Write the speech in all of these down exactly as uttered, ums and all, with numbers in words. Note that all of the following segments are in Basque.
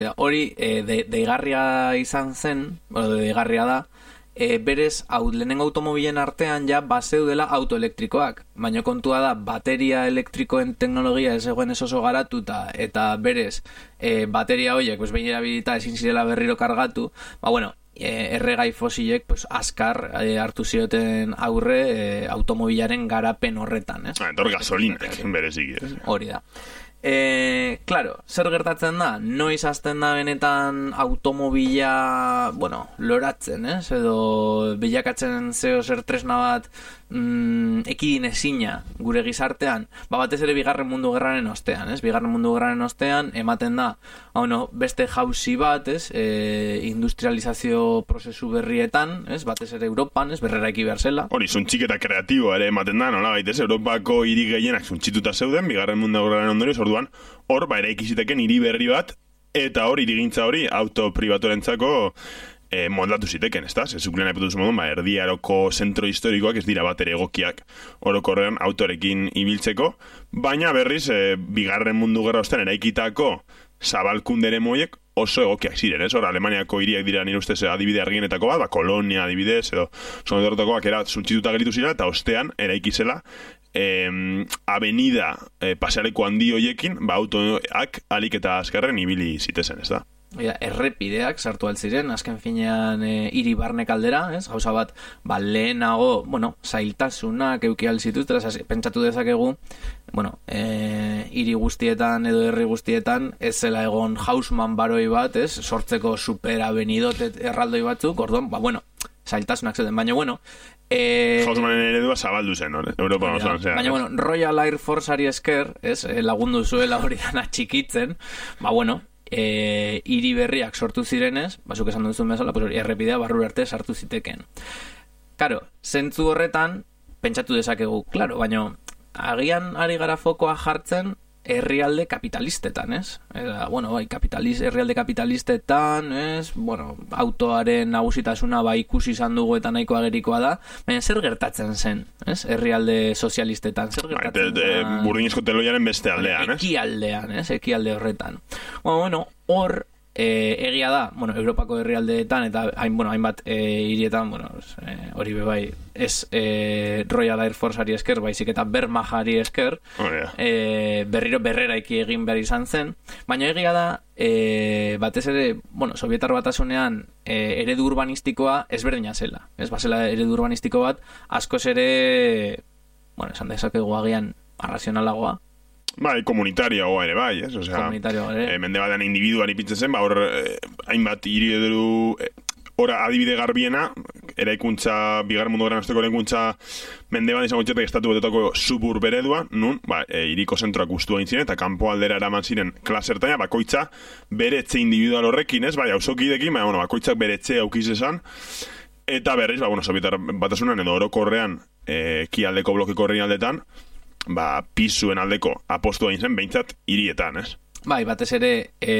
Hori, e, de, deigarria izan zen, bueno, deigarria da, e, berez, hau, lehenengo automobilen artean ja bazeudela autoelektrikoak. Baina kontua da, bateria elektrikoen teknologia ez egoen ez oso garatuta, eta berez, e, bateria horiek, pues, behin erabilita ezin zirela berriro kargatu, ba, bueno, e, erregai fosilek, pues, askar e, hartu zioten aurre e, automobilaren garapen horretan, ez? Ah, etor gasolinak, berezik, ez? Hori da. E, claro, zer gertatzen da? Noiz hasten da benetan automobila, bueno, loratzen, ez? Edo bilakatzen zeo zer tresna bat mm, ekidin ezina gure gizartean. Ba, batez ere bigarren mundu gerraren ostean, ez? Bigarren mundu gerraren ostean ematen da, bueno, beste jauzi bat, ez? E, industrializazio prozesu berrietan, ez? Batez ere Europan, ez? Berreraiki behar zela. Hori, zuntxiketa kreatiboa ere ematen da, nola gaitez, Europako hiri gehienak zuntxituta zeuden, bigarren mundu gerraren ondorioz, orduan, hor, ba, eraiki ziteken hiri berri bat, eta hor, hirigintza hori, auto pribaturentzako e, moldatu ziteken, ez da? Zezuklen aiputu modun, ba, erdi aroko zentro historikoak ez dira bat ere egokiak orokorrean autorekin ibiltzeko, baina berriz, e, bigarren mundu gerra ostean eraikitako zabalkundere moiek oso egokiak ziren, ez? Hor, Alemaniako hiriak dira nire ustez adibide argienetako bat, ba, Kolonia adibidez, edo zonedortakoak era zuntxituta geritu ziren, eta ostean eraikizela Eh, avenida eh, pasealeko handi hoiekin, ba, autoak alik eta azkarren ibili zitezen, ez da? Ja, errepideak sartu altziren, azken finean e, hiri barnek aldera, ez? Gauza bat, ba, lehenago, bueno, zailtasunak euki alzitut, pentsatu dezakegu, bueno, e, hiri guztietan edo herri guztietan, ez zela egon Haussmann baroi bat, ez? Sortzeko superabenidot erraldoi batzuk, orduan, ba, bueno, zailtasunak zeuden, baina, bueno, Eh, Haussmannen eredua zabaldu zen, hori, Europa ja, osoan zean. Baina, bueno, Royal Air Forceari esker, ez, lagundu zuela hori dana txikitzen, ba, bueno, eh, hiri berriak sortu zirenez, bazuk esan duzun bezala, pues, errepidea barru arte sartu ziteken. Karo, zentzu horretan, pentsatu dezakegu, claro, baina, agian ari gara fokoa jartzen, herrialde kapitalistetan, ez? Eta, bueno, bai, kapitaliz, herrialde kapitalistetan, ez? Bueno, autoaren nagusitasuna bai ikusi izan dugu eta nahiko agerikoa da, baina zer gertatzen zen, ez? Herrialde sozialistetan, zer gertatzen zen? Burdinezko teloiaren beste aldean, ez? Ekialdean, ez? Ekialde horretan. Bueno, bueno, hor, E, egia da, bueno, Europako herrialdeetan eta hain, bueno, hainbat e, hirietan, bueno, e, hori bebai ez e, Royal Air Forceari esker, baizik eta Wehrmachtari esker, oh, yeah. e, berriro berreraiki egin behar izan zen, baina egia da, e, batez ere, bueno, Sovietar Batasunean e, eredu urbanistikoa ezberdina zela, ez bazela eredu urbanistiko bat, askoz ere, bueno, esan dezakegu agian arrazionalagoa, bai, komunitariagoa ere, bai, ez? Osea, komunitariagoa ere. E, mende batean individuan ipintzen zen, ba, hor, eh, hainbat hiri edo, eh, hora adibide garbiena, eraikuntza, bigarren mundu gerran osteko eraikuntza, mende bat izango txetek estatu betetako suburb eredua, nun, ba, e, iriko zentroak ustu hain ziren, eta kanpo aldera eraman ziren klasertaina, bakoitza bere etxe individual horrekin, ez? Bai, hausokidekin, baina, bueno, bakoitzak bere etxe aukiz esan, eta berriz, ba, bueno, Sovietar Batasunan edo orokorrean, e, kialdeko blokeko herri aldetan, ba, pisuen aldeko apostu hain zen, behintzat hirietan, ez? Bai, batez ere,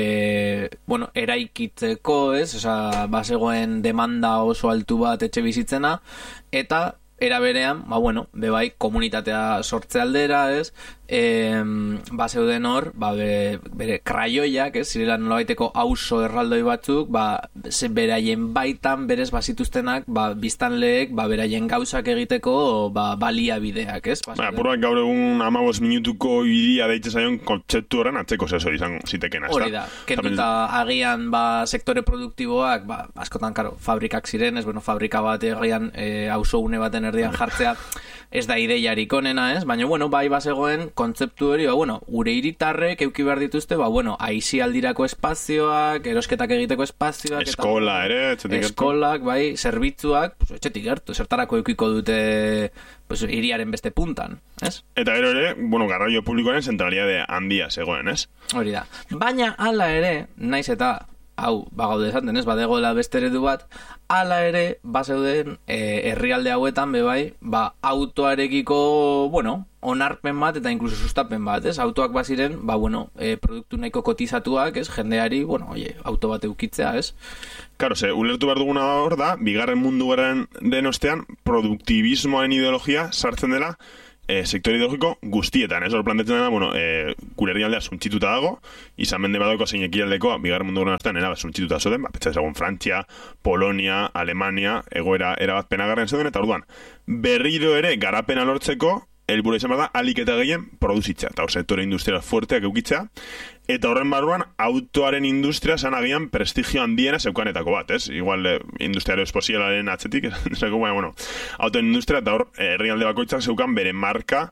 e, bueno, eraikitzeko, ez? Osa, bazegoen demanda oso altu bat etxe bizitzena, eta era berean, ba, bueno, bebai, komunitatea sortze aldera, ez? E, bazeuden hor, ba, be, bere kraioiak, ez? Zirela nolabaiteko auzo erraldoi batzuk, ba, ze beraien baitan, berez bazituztenak, ba, biztanleek, ba, beraien gauzak egiteko, ba, baliabideak, ez? Ba, apurbak gaur egun amabos minutuko idia deitze zaion kontzeptu horren atzeko zezo izan ziteken, ez da? Hori da, kenduta agian, ba, sektore produktiboak, ba, askotan, karo, fabrikak ziren, ez, bueno, fabrika bat agian, e, auzo une baten erdian jartzea, ez da ideiarik onena, ez? Baina, bueno, bai bazegoen kontzeptu hori, ba, bueno, gure hiritarrek euki behar dituzte, ba, bueno, aisialdirako espazioak, erosketak egiteko espazioak, eskola eta, ere, etxetik gertu. Eskolak, bai, zerbitzuak, pues, etxetik gertu, zertarako eukiko dute, pues, hiriaren beste puntan, ez? Eta gero ere, bueno, garraio publikoaren zentralidade handia zegoen, ez? Hori da. Baina, hala ere, naiz eta hau, bagaude esaten, ez, badegoela beste eredu bat, hala ere, bazeuden, e, herrialde hauetan, bebai, ba, autoarekiko, bueno, onarpen bat, eta inkluso sustapen bat, ez, autoak baziren, ba, bueno, e, produktu nahiko kotizatuak, ez, jendeari, bueno, oie, auto bat eukitzea, ez. Karo, ze, ulertu behar duguna hor da, bigarren mundu gerraren den ostean, produktibismoaren ideologia sartzen dela, e, sektore ideologiko guztietan, ez hor plantetzen dena, bueno, e, gure herrialdea suntzituta dago, izan mende badauko zein ekialdekoa, bigarren mundu gerran astean, era suntzituta zoden, ba, petsa ezagun Frantzia, Polonia, Alemania, egoera erabat penagarren zeuden, eta orduan, berriro ere garapena lortzeko, helburua izan behar da, alik eta gehien produzitza, eta hor sektore industrial fuerteak eukitzea, eta horren barruan, autoaren industria zan agian prestigio handiena zeukanetako bat, ez? Igual, eh, industria aeroespazialaren atzetik, esako, baina, bueno, autoen industria, eta hor, herrialde bakoitzak zeukan bere marka,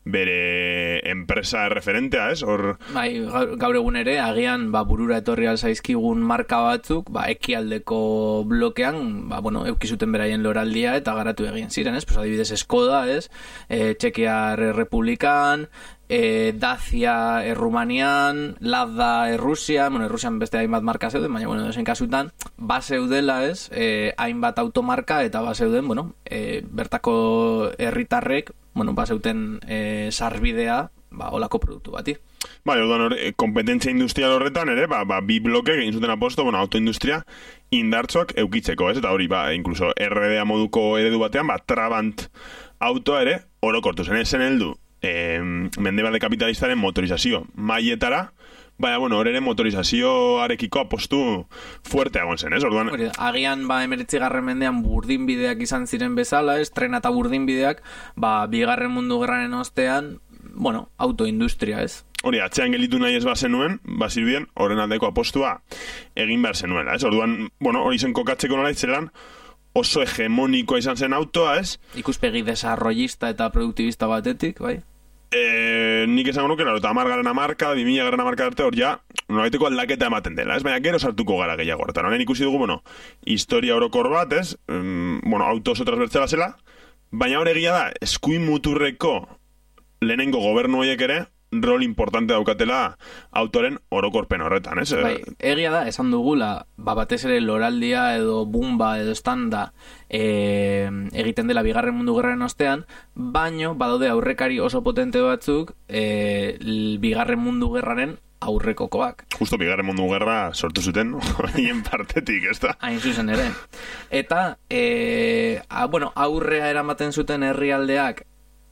bere enpresa referentea, ez? Hor... Bai, gaur egun ere, agian, ba, burura etorri alzaizkigun marka batzuk, ba, ekialdeko blokean, ba, bueno, eukizuten beraien loraldia, eta garatu egin ziren, ez? Pues, adibidez, Skoda, ez? E, Txekiar Republikan, E, Dacia Errumanian, Lada Errusian, bueno, Errusian beste hainbat marka zeuden, baina, bueno, esen kasutan, baseudela, ez, e, hainbat automarka, eta baseuden, bueno, e, bertako herritarrek, bueno, baseuten e, sarbidea, ba, olako produktu bati. Bai, orduan hori, kompetentzia industrial horretan ere, ba, ba, bi bloke egin zuten aposto, bueno, autoindustria indartzoak eukitzeko, ez, eta hori, ba, incluso R D A moduko eredu batean, ba, Trabant autoa ere, orokortu zen, esen heldu, E, mendebalde kapitalistaren motorizazio mailetara, baina, bueno, hor ere motorizazioarekiko apostu fuerte agon zen, ez? Orduan... Agian, ba, emeretzi garren mendean burdinbideak izan ziren bezala, ez? Trena eta burdinbideak, ba, bigarren mundu gerraren ostean, bueno, autoindustria, ez? Hori, atzean gelitu nahi ez bazenuen, bazirbien, horren aldeko apostua egin behar zenuela, ez? Orduan, bueno, hori zen kokatzeko nola itzelan, oso hegemonikoa izan zen autoa, ez? Ikuspegi desarrollista eta produktibista batetik, bai? E, nik esango nuke, laro, eta amargaren amarka, bimila garen amarka arte hor ja, nolaiteko aldaketa ematen dela, ez? Baina gero sartuko gara gehiago, eta noren ikusi dugu, bueno, historia orokor bat, ez? Um, bueno, auto oso transbertzela zela, baina hor egia da, eskuin muturreko lehenengo gobernu horiek ere, rol importante daukatela autoren orokorpen horretan, ez? Bai, egia da, esan dugula, ba, batez ere loraldia edo bumba edo standa e, egiten dela bigarren mundu gerraren ostean, baino badaude aurrekari oso potente batzuk e, bigarren mundu gerraren aurrekokoak. Justo bigarren mundu gerra sortu zuten, hien partetik, ez da? Hain zuzen ere. Eta, e, a, bueno, aurrea eramaten zuten herrialdeak,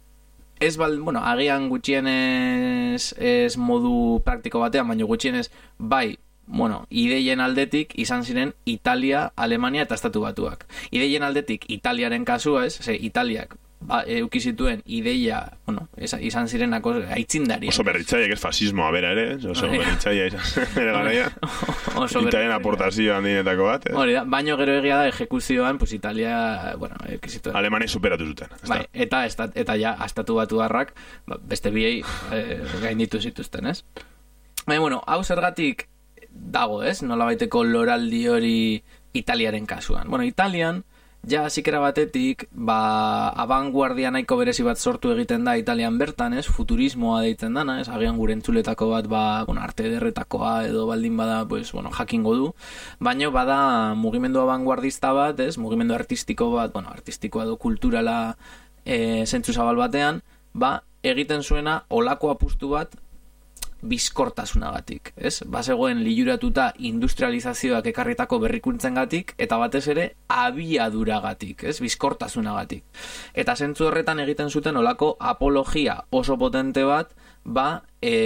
ez bal, bueno, agian gutxienez ez modu praktiko batean, baina gutxienez bai, bueno, ideien aldetik izan ziren Italia, Alemania eta Estatu Batuak. Ideien aldetik Italiaren kasua, ez? Ze Italiak ba, eukizituen ideia, bueno, izan zirenako aitzindari. Oso berritzaiek ez fasismoa bera ere, oso berritzaia izan ere garaia. Italian aportazio handinetako bat. Hori da, baino gero egia da ejekuzioan, pues Italia, bueno, eukizituen. Alemania superatu zuten. Bai, eta, eta, eta ja, Estatu Batuarrak, ba, beste biei eh, gainditu zituzten, ez? Baina, bueno, hau zergatik dago, ez? Nola baiteko loraldi hori Italiaren kasuan. Bueno, Italian, ja, zikera batetik, ba, abanguardia nahiko berezi bat sortu egiten da Italian bertan, ez? Futurismoa deitzen dana, ez? Agian gure entzuletako bat, ba, bueno, arte ederretakoa edo baldin bada, pues, bueno, jakingo du. Baina bada mugimendu abanguardista bat, ez? Mugimendu artistiko bat, bueno, artistikoa edo kulturala e, zentzu zabal batean, ba, egiten zuena olako apustu bat bizkortasunagatik, ez? Bazegoen liluratuta industrializazioak ekarritako berrikuntzengatik eta batez ere abiaduragatik, ez? Bizkortasunagatik. Eta zentzu horretan egiten zuten olako apologia oso potente bat, ba,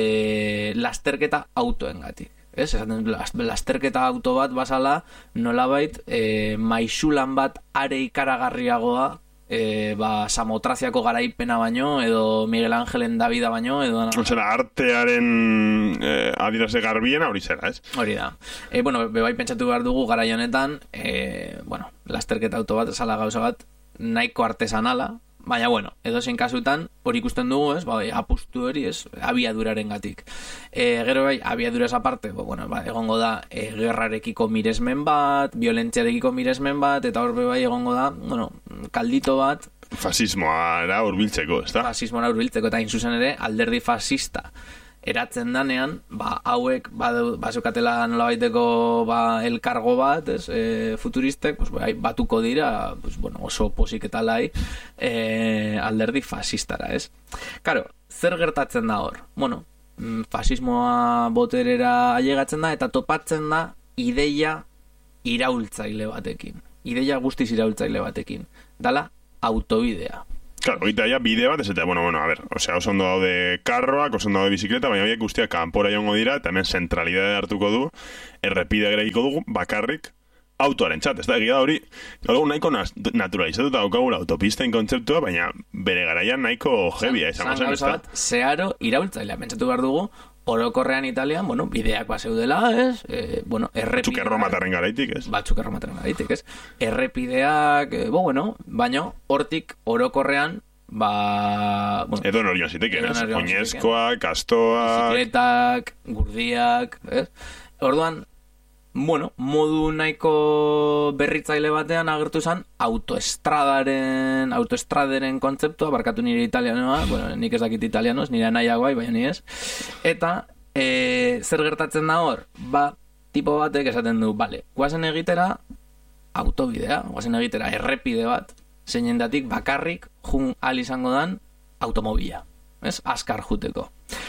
e, lasterketa autoengatik. Ez? Lasterketa auto bat basala nolabait e, maisulan bat are ikaragarriagoa E, ba, Samotraziako garaipena baino edo Miguel Angelen Davida baino edo... Zera, artearen eh, adiraze garbiena hori zera, ez? Hori da. E, bueno, bebai pentsatu behar dugu garai honetan, e, bueno, lasterketa auto bat, esala gauza bat, nahiko artesanala, baina, bueno, edo zein kasutan, hori ikusten dugu, ez, ba, apustu hori, ez, abiaduraren gatik. E, gero bai, abiadura esa parte, ba, bueno, ba, egongo da, e, gerrarekiko miresmen bat, violentziarekiko miresmen bat, eta hor bai egongo da, bueno, kaldito bat, fasismoa hurbiltzeko, ez da? Fasismoa hurbiltzeko, eta inzuzen ere, alderdi fascista eratzen danean, ba, hauek bazukatela nolabaiteko ba, elkargo bat, ez, e, futuristek, pues, bai, batuko dira, pues, bueno, oso posik eta lai e, alderdi fascistara, ez? Karo, zer gertatzen da hor? Bueno, fasismoa boterera ailegatzen da, eta topatzen da ideia iraultzaile batekin. Ideia guztiz iraultzaile batekin. Dala, autobidea. Claro, oita ja bide bat, ez eta, bueno, bueno, a ver, osea, oso ondo daude karroak, oso ondo daude bizikleta, baina horiek guztiak kanpora joango dira, eta hemen zentralidade hartuko du, errepide gerekiko dugu, bakarrik, autoaren txat, ez da, egia da hori, gaur nahiko naturalizatuta daukagula autopisten kontzeptua, baina bere garaian nahiko jebia izango zen, ez da? Zeharo iraultzailea, pentsatu behar dugu, orokorrean Italian, bueno, bideak baseudela, ez? Eh, bueno, errepideak... Batzuk erromataren garaitik, ez? Batzuk erromataren garaitik, ez? Errepideak, eh, bo, bueno, baina hortik orokorrean, ba... Bueno, edo norion ziteken, ez? Oinezkoak, kastoak... Bizikletak, gurdiak, ez? Orduan, bueno, modu nahiko berritzaile batean agertu zen autoestradaren autoestraderen kontzeptua, barkatu nire italianoa, bueno, nik ez dakit italianoz, nire nahiagoa, baina ni ez. Eta e, zer gertatzen da hor? Ba, tipo batek esaten du, bale, guazen egitera autobidea, guazen egitera errepide bat, zeinendatik bakarrik jun al izango dan automobila, ez? Azkar juteko.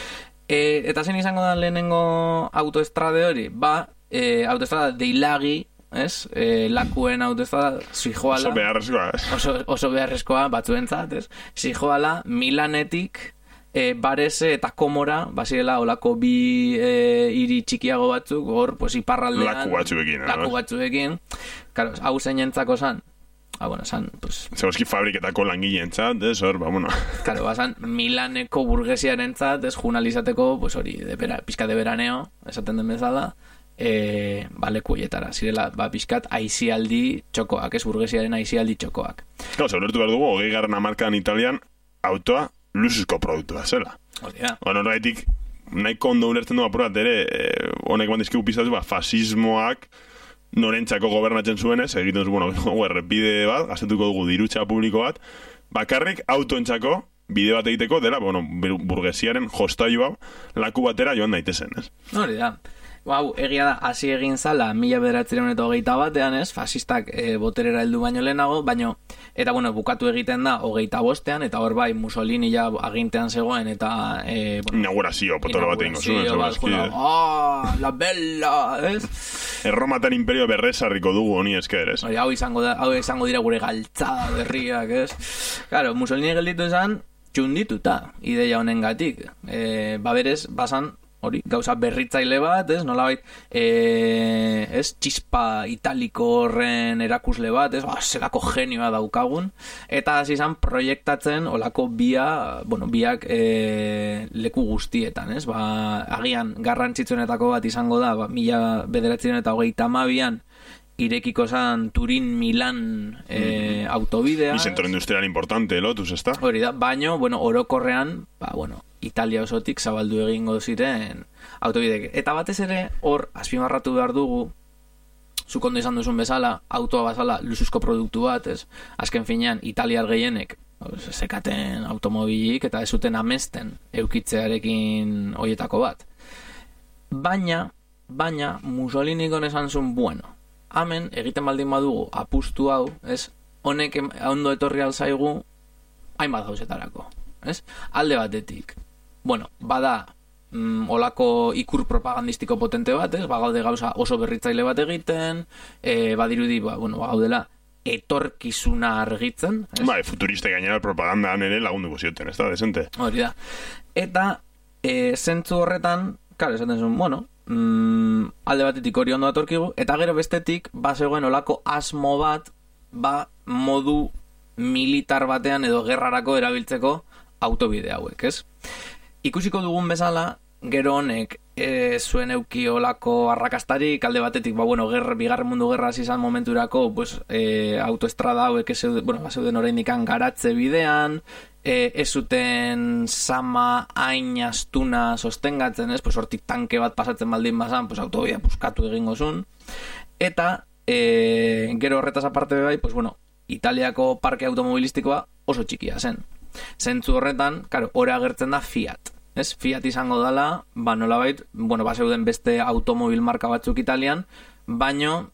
E, eta zein izango dan lehenengo autoestrade hori? Ba, E, autoestrada deilagi, ez? E, lakuen autoestrada zijoala... Oso beharrezkoa, ez? Oso, oso beharrezkoa, batzuentzat, ez? Zijoala Milanetik e, Barese eta Komora, basirela olako bi e, hiri txikiago batzuk, hor, pues, iparraldean... Laku batzuekin, no? Laku batzuekin. Claro, hau zeinentzako zan? Ah, bueno, san, pues... Zeuski fabriketako langileentzat, ez, hor, ba, bueno... Claro, basan, Milaneko burgesiarentzat, ez, junalizateko, pues hori, de bera, pizka de veraneo, esaten den bezala... E, ba, lekuietara, zirela, ba, pixkat aizialdi txokoak, ez burgesiaren aizialdi txokoak. Claro, zaulertu behar dugu, hogei garren hamarkadan Italian, autoa lusuzko produktua zela. Hori da. Bueno, horretik, nahiko ondo ulertzen du apurat ere, eh, honek bandizkigu pizatu, ba, fasismoak norentzako gobernatzen zuenez, egiten zu, bueno, errepide bat, gazetuko dugu dirutza publiko bat, bakarrik autoentzako bide bat egiteko dela, bueno, burgesiaren jostailu hau, laku batera joan daitezen, ez? Hori da. Hau, egia da, hasi egin zala, mila bederatzireun eta hogeita batean, ez, fasistak e, boterera heldu baino lehenago, baino, eta, bueno, bukatu egiten da, hogeita bostean, eta hor bai, Mussolini ja agintean zegoen, eta... E, bueno, inaugurazio, potolo bat egingo zuen, zuen, ah, la bella, ez? Erromaten imperio berrezarriko dugu honi esker, ez? Hau izango, da, hau izango dira gure galtzada berriak, ez? Claro, Mussolini gelditu esan, txundituta, ideia honen gatik. E, baberez, basan, hori, gauza berritzaile bat, ez, nolabait, e, ez, txispa italiko horren erakusle bat, ez, ba, zelako genioa daukagun, eta hasi izan proiektatzen olako bia, bueno, biak e, leku guztietan, ez, ba, agian garrantzitsuenetako bat izango da, ba, mila bederatziren eta hogeita hamabian, irekiko zan Turin-Milan e, mm-hmm. autobidea. Ni zentro industrial importante, lotuz, ez da? Hori da, baino, bueno, orokorrean, ba, bueno, Italia osotik zabaldu egingo ziren autobidek. Eta batez ere, hor, azpimarratu behar dugu, zuk ondo izan duzun bezala, autoa bazala lusuzko produktu bat, ez? Azken finean, italiar gehienek sekaten automobilik eta ez zuten amesten eukitzearekin hoietako bat. Baina, baina, Mussolini esan zuen, bueno, hemen egiten baldin badugu apustu hau, ez? Honek ondo etorri alzaigu hainbat gauzetarako, ez? Alde batetik, bueno, bada mm, olako ikur propagandistiko potente bat, ez? Bagaude gauza oso berritzaile bat egiten, e, badirudi, ba, bueno, bagaudela etorkizuna argitzen, ez? Bai, futuriste gainera propagandan ere lagunduko zioten, ez da, desente? Hori da. Eta, e, zentzu horretan, karo, esaten zuen, bueno, mm, alde batetik hori ondo atorkigu, eta gero bestetik, ba zegoen olako asmo bat, ba modu militar batean edo gerrarako erabiltzeko autobide hauek, ez? Ikusiko dugun bezala, gero honek e, zuen euki olako arrakastarik, alde batetik, ba, bueno, ger, bigarren mundu gerra izan momenturako, pues, e, autoestrada hauek ez zeuden, bueno, zeuden oraindikan garatze bidean, e, ez zuten sama hain astuna sostengatzen, ez? Pues, hortik tanke bat pasatzen baldin bazan, pues, autobidea puskatu egingo zuen. Eta, e, gero horretaz aparte bai, pues, bueno, Italiako parke automobilistikoa oso txikia zen. Zentzu horretan, karo, hori agertzen da Fiat. Ez? Fiat izango dala, ba nolabait, bueno, ba zeuden beste automobil marka batzuk Italian, baino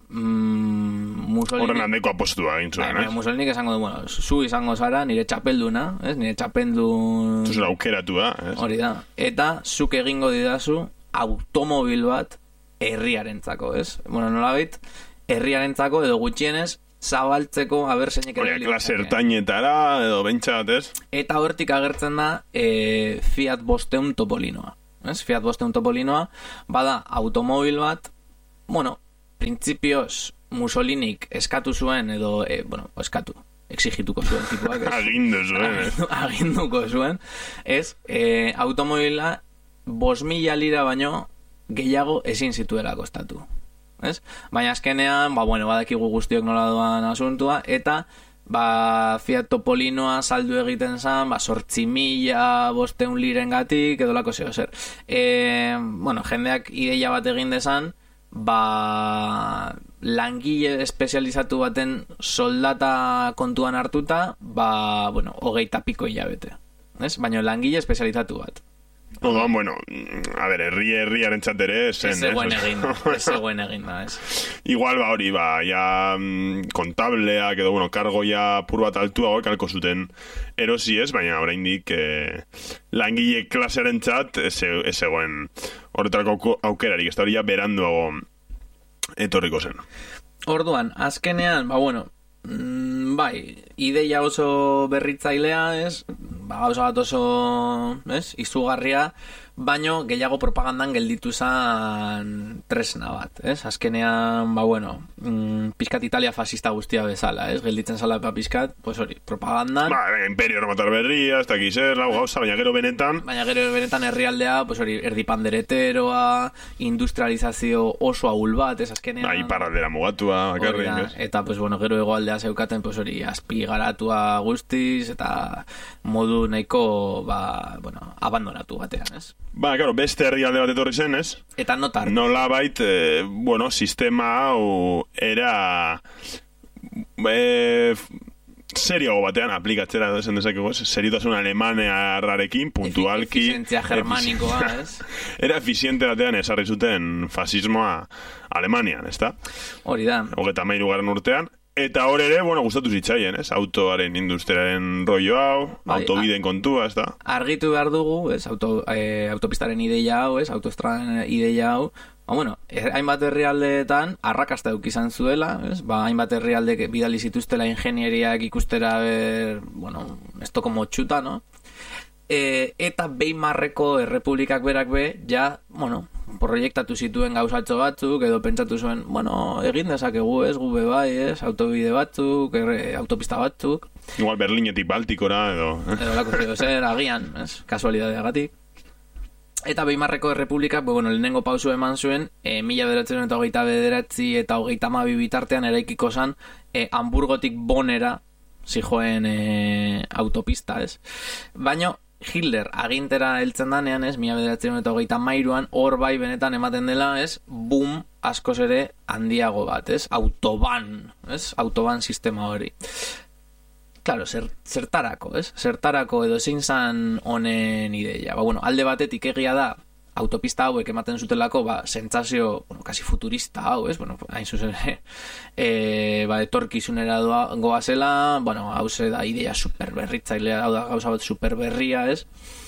mm, Mussolini... Horren handeko apostua egin zuen, eh? Mussolini izango du, bueno, zu izango zara, nire txapelduna, ez? Nire txapeldun... Zuzera aukeratua, ez? Hori da. Eta zuk egingo didazu automobil bat herriarentzako, ez? Bueno, nolabait, herriarentzako edo gutxienez zabaltzeko aber zeinek Hori, klase ertainetara edo bentsat, ez? Eta hortik agertzen da e, Fiat bosteun Topolinoa. Ez? Fiat bosteun Topolinoa bada automobil bat, bueno, printzipioz Mussolinik eskatu zuen edo, e, bueno, eskatu, exigituko zuen tipuak. Agindu zuen. Agindu, aginduko zuen. Ez, e, automobila bost mila lira baino gehiago ezin zituela kostatu. Ez? Baina azkenean, ba, bueno, badakigu guztiok nola doan asuntua, eta ba, Fiat Topolinoa saldu egiten zan, ba, sortzi mila bosteun liren gatik, edo lako zeo zer. E, bueno, jendeak ideia bat egin dezan, ba, langile espezializatu baten soldata kontuan hartuta, ba, bueno, hogeita piko hilabete. Ez? Baina langile espezializatu bat. Odoan, bueno, a ver, herri herriaren txatere zen, ez eguen egin, ez eguen egin da, ez. Igual, ba, hori, ba, ja kontableak edo, bueno, kargo ja pur bat altuago ekalko zuten erosi ez, baina oraindik eh, langile klasearen txat ez eguen horretarako aukerarik, ez da hori ja beranduago etorriko zen. Orduan, azkenean, ba, bueno, mm, bai, ideia oso berritzailea, ez, ba, gauza bat oso, ez, izugarria, baino gehiago propagandan gelditu zan tresna bat, ez? Azkenean, ba, bueno, mm, pizkat Italia fascista guztia bezala, ez? Gelditzen zala pa pizkat, pues hori, propagandan. Ba, imperio romatar berria, ez dakiz, ez, lau gauza, baina gero benetan. Baina gero benetan herrialdea, pues hori, erdipandereteroa, industrializazio oso ahul bat, ez? Azkenean. Ba, iparraldera mugatua, bakarrik, ez? Eta, pues bueno, gero hegoaldea zeukaten, pues hori, azpi garatua guztiz, eta modu nahiko, ba, bueno, abandonatu batean, ez? Ba, claro, beste herrialde bat etorri zen, ez? Eta notar. Nola bait, eh, bueno, sistema hau era eh, serioago batean aplikatzera esan dezakegu, ez? Seriotasun alemanearrarekin, puntualki. Efizientzia germanikoa, ez? Era efiziente batean esarri zuten fasismoa Alemanian, ez da? Hori da. Hogeita hamairu garren urtean. Eta hor ere, bueno, gustatu zitzaien, ez? Autoaren industriaren rollo hau, bai, autobideen kontua, ez da? Argitu behar dugu, ez? Auto, eh, autopistaren ideia hau, ez? Autoestradan ideia hau. Ba, bueno, er, hainbat herrialdeetan arrakasta izan zuela, ez? Ba, hainbat herrialde bidali zituztela ingenieriak ikustera, ber, bueno, esto como txuta, no? E, eta Weimarreko errepublikak berak be, ja, bueno, proiektatu zituen gauzatxo batzuk, edo pentsatu zuen, bueno, egin dezakegu, ez, gube bai, ez, autobide batzuk, erre, autopista batzuk. Igual Berlinetik Baltikora, edo... edo lako zego zer, agian, ez, kasualidadeagatik. Eta Weimarreko errepublikak, bueno, lehenengo pausu eman zuen, e, mila bederatzen eta hogeita bederatzi eta hogeita hamabi bitartean eraikiko zan, e, Hamburgotik Bonera, zijoen e, autopista, ez. Baina, Hitler agintera heltzen danean, ez, mila bederatzen eta hogeita hamairuan, hor bai benetan ematen dela, ez, boom askoz ere handiago bat, ez, autoban, ez, autoban sistema hori. Claro, zer, zertarako, ez, zertarako edo zein zan honen ideia. Ba, bueno, alde batetik egia da, autopista hauek ematen zutelako, ba, sentsazio, bueno, kasi futurista hau, ez, bueno, hain zuzen, e, ba, etorkizunera doa, goazela, bueno, hau ze da idea superberritzailea, hau da gauza bat superberria, ez,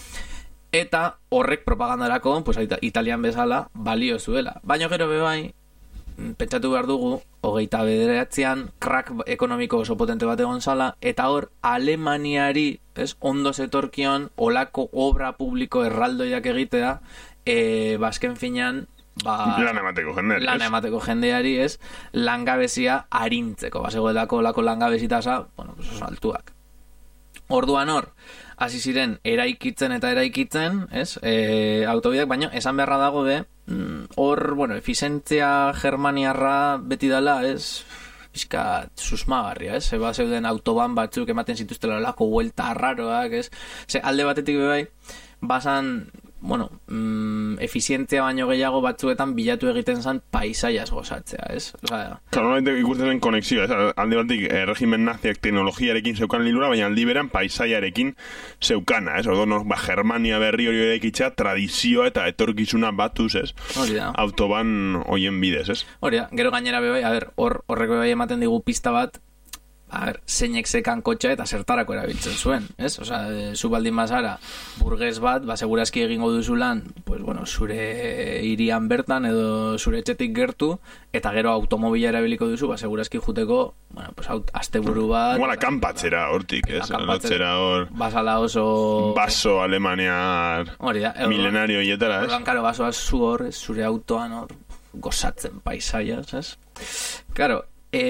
eta horrek propagandarako, pues, Italian bezala, balio zuela. Baina gero bebai, pentsatu behar dugu, hogeita bederatzean, crack ekonomiko oso potente bat egon zala, eta hor, Alemaniari, ez, ondo zetorkion, olako obra publiko erraldoiak egitea, e, bazken finan, ba, lan emateko jendeari, lan emateko jendeari, ez, langabezia arintzeko, bazegoelako olako langabezitasa, bueno, pues oso altuak. Orduan hor, hasi ziren eraikitzen eta eraikitzen, ez, e, autobideak, baina esan beharra dago be, hor, bueno, efizientzia germaniarra beti dela, ez, pixka susmagarria, ez, eba zeuden autoban batzuk ematen zituztela lako huelta arraroak, ez, ze alde batetik bebai, basan, bueno, mm, efizientzia baino gehiago batzuetan bilatu egiten zen paisaiaz gozatzea, ez? Osea, claro, no ikusten den konexioa, ez? Alde batik, eh, regimen naziak teknologiarekin zeukan lilura, baina aldi beran paisaiarekin zeukana, ez? Ordo, no, ba, Germania berri hori edaikitza, tradizioa eta etorkizuna batuz, ez? Hori da. Autoban hoien bidez, ez? Hori da, gero gainera bebai, a ber, hor, horrek bebai ematen digu pista bat, a ber, zeinek zekan kotxa eta zertarako erabiltzen zuen, ez? Osa, zu baldin bazara burges bat, ba, segurazki egingo duzu lan, pues, bueno, zure hirian bertan edo zure etxetik gertu, eta gero automobila erabiliko duzu, ba, segurazki juteko, bueno, pues, asteburu bat... Bueno, kanpatzera hortik, ez? Kanpatzera hor... Basala oso... Baso alemaniar... Hori da. Milenario hietara, ez? Horban, karo, basoa zu hor, zure autoan hor, gozatzen paisaia, ez? Karo,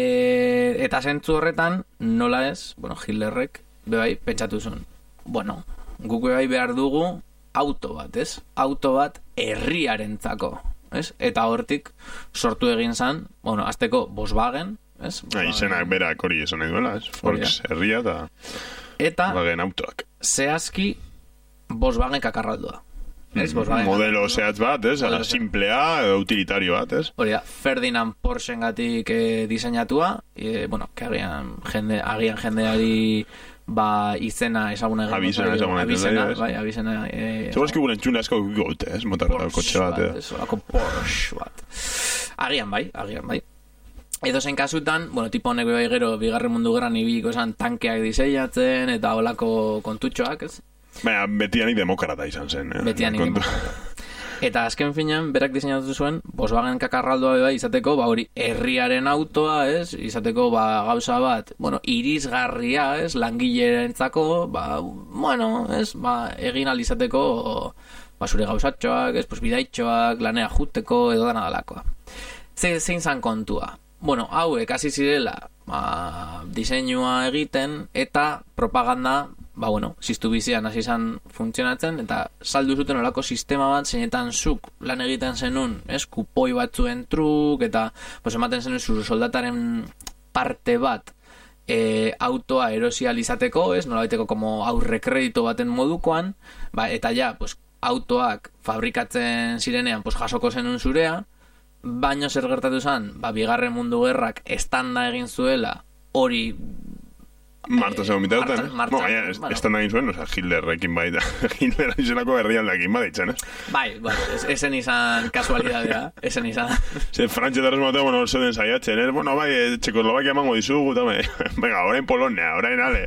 E, eta zentzu horretan, nola ez, bueno, Hitlerrek, bebai, pentsatu zuen. Bueno, guk bebai behar dugu auto bat, ez? Auto bat herriarentzako, ez? Eta hortik sortu egin zan, bueno, azteko Volkswagen, ez? Ah, izenak berak hori esan nahi duela, ez? Volks herria eta... Eta... Volkswagen autoak. Zehazki Volkswagen kakarraldua. Ez, modelo zehatz bat, ez? Simplea, utilitario bat, ez? Hori da, Ferdinand Porschen gatik eh, diseinatua, e, bueno, que agian, jende, agian jendeari ba izena esaguna egin. Abizena esaguna egin. Abizena, bai, abizena. Segurezki gure entzune asko gote, ez? Motar kotxe bat, ez? Olako Porsche bat. Agian bai, agian bai. Edo zen kasutan, bueno, tipo honek bai gero, bigarren mundu gerran ibiliko esan tankeak diseinatzen, eta olako kontutxoak, ez? Baina, betianik demokrata izan zen. Eh? Betianik demokrata. Eta azken finean, berak diseinatu zuen, Volkswagen kakarraldua bai izateko, ba hori, herriaren autoa, ez? Izateko, ba, gauza bat, bueno, irisgarria, ez? Langilerentzako, ba, bueno, ez? Ba, egin alizateko, ba, zure gauzatxoak, ez? Pues, bidaitxoak, lanea juteko, edo dana dalakoa. Zein zan kontua? Bueno, hauek hasi zirela, ba, diseinua egiten, eta propaganda, ba, bueno, ziztu bizian hasi izan funtzionatzen, eta saldu zuten olako sistema bat, zeinetan zuk lan egiten zenun, ez, kupoi batzuen truk, eta, pues, ematen zenun zure soldataren parte bat, e, autoa erosializateko, ez, nola baiteko como aurre kredito baten modukoan, ba, eta ja, pues, autoak fabrikatzen zirenean, pues, jasoko zenun zurea, baino zer gertatu zen, ba, bigarren mundu gerrak estanda egin zuela, hori Marta zegoen bitartan, eh? Bueno, baina, bueno. Estanda egin zuen, oza, Hitlerrekin bai, Hitler izenako herrialdekin baditzen, eh? Bai, bueno, esen izan kasualidadea, esen izan. Ze, frantxetarrez matea, bueno, zeuden saiatzen, eh? Bueno, bai, Txekoslovakia emango dizugu, tame. Venga, orain Polonia, orain ale.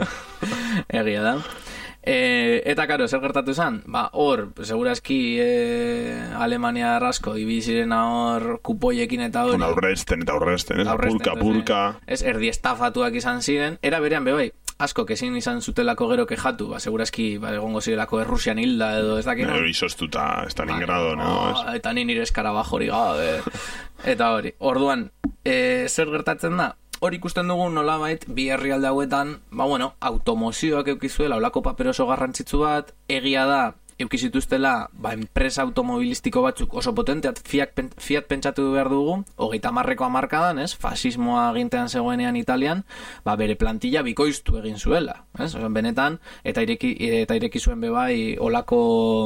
Egia da. E, eta karo, zer gertatu zen? Ba, hor, segurazki e, Alemania arrasko ibiziren hor kupoiekin eta hori. Aurrezten eta aurrezten, ez? Apurka, apurka. Ez, erdi estafatuak izan ziren. Era berean, bebai, asko, kezin izan zutelako gero kejatu, ba, segurazki, ba, egongo zirelako Errusian hilda edo ez dakit. Hori izoztuta, Stalingrado, no? no eta ni nire eskarabajori gabe. Eta hori, orduan, e, zer gertatzen da? Hor ikusten dugu nolabait bi herrialde hauetan, ba bueno, automozioak eukizuela, olako paper oso garrantzitsu bat, egia da, eukizituztela, ba, enpresa automobilistiko batzuk oso potenteat, Fiat, Fiat pentsatu behar dugu, hogeita marreko amarkadan, ez, fasismoa gintean zegoenean Italian, ba, bere plantilla bikoiztu egin zuela, ez, oso, benetan, eta ireki, eta ireki zuen bebai, olako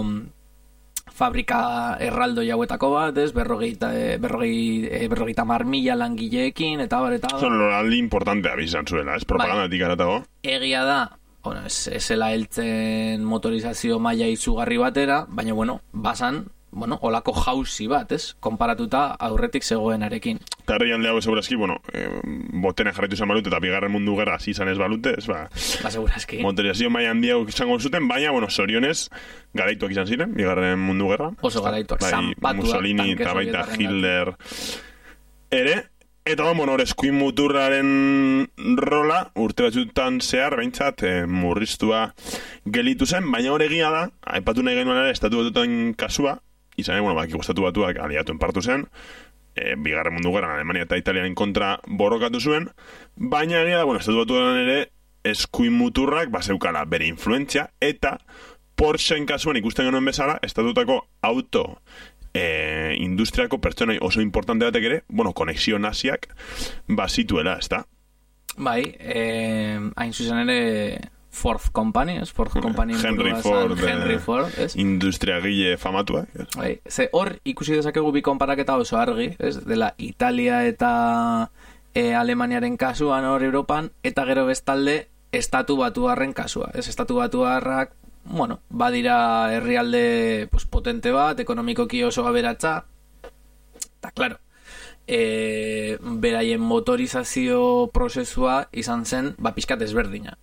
fabrika erraldoi hauetako bat, ez, berrogeita, berrogei, berrogeita mar mila langileekin, eta bar, eta bar. Zon loraldi importantea bizan zuela, ez, propagandatik aratago. Egia da, bueno, ez, ezela heltzen motorizazio maila izugarri batera, baina, bueno, basan, bueno, olako jauzi bat, ez, konparatuta aurretik zegoenarekin. Eta herrian lehago segurazki, bueno, eh, botena jarraitu izan balute, eta bigarren mundu gerra hasi izan ez balute, ez, ba, ba segurazki. Motorizazio maila handiago izango zuten, baina, bueno, sorionez, garaituak izan ziren, bigarren mundu gerra. Oso garaituak, bai, zanpatuak. Mussolini eta baita Hitler ere, eta bueno, eskuin muturraren rola, urte batzutan zehar, behintzat, eh, murriztua gelitu zen, baina hori egia da, aipatu nahi genuen ere, estatu batutan kasua, izan, bueno, baki estatu batuak aliatu enpartu zen, e, bigarren mundu gerran Alemania eta Italianen kontra borrokatu zuen, baina egia da, bueno, estatu batuan ere, eskuin muturrak, baseukala bere influentzia, eta Porschen kasuan ikusten genuen bezala, estatutako auto e, industriako pertsonai oso importante batek ere, bueno, konexio naziak bazituela, ez da? Bai, eh, hain zuzen ere Ford Company, es Ford Company Henry Ford, Henry Ford, es industriagile famatua, es. Bai, ze hor ikusi dezakegu bi konparaketa oso argi, es, dela Italia eta e, Alemaniaren kasuan hor Europan, eta gero bestalde estatu batuarren kasua, es, estatu batuarrak, bueno, badira herrialde pues, potente bat, ekonomikoki oso aberatsa, eta claro, e, e, beraien motorizazio prozesua izan zen, ba, pixkat ezberdina.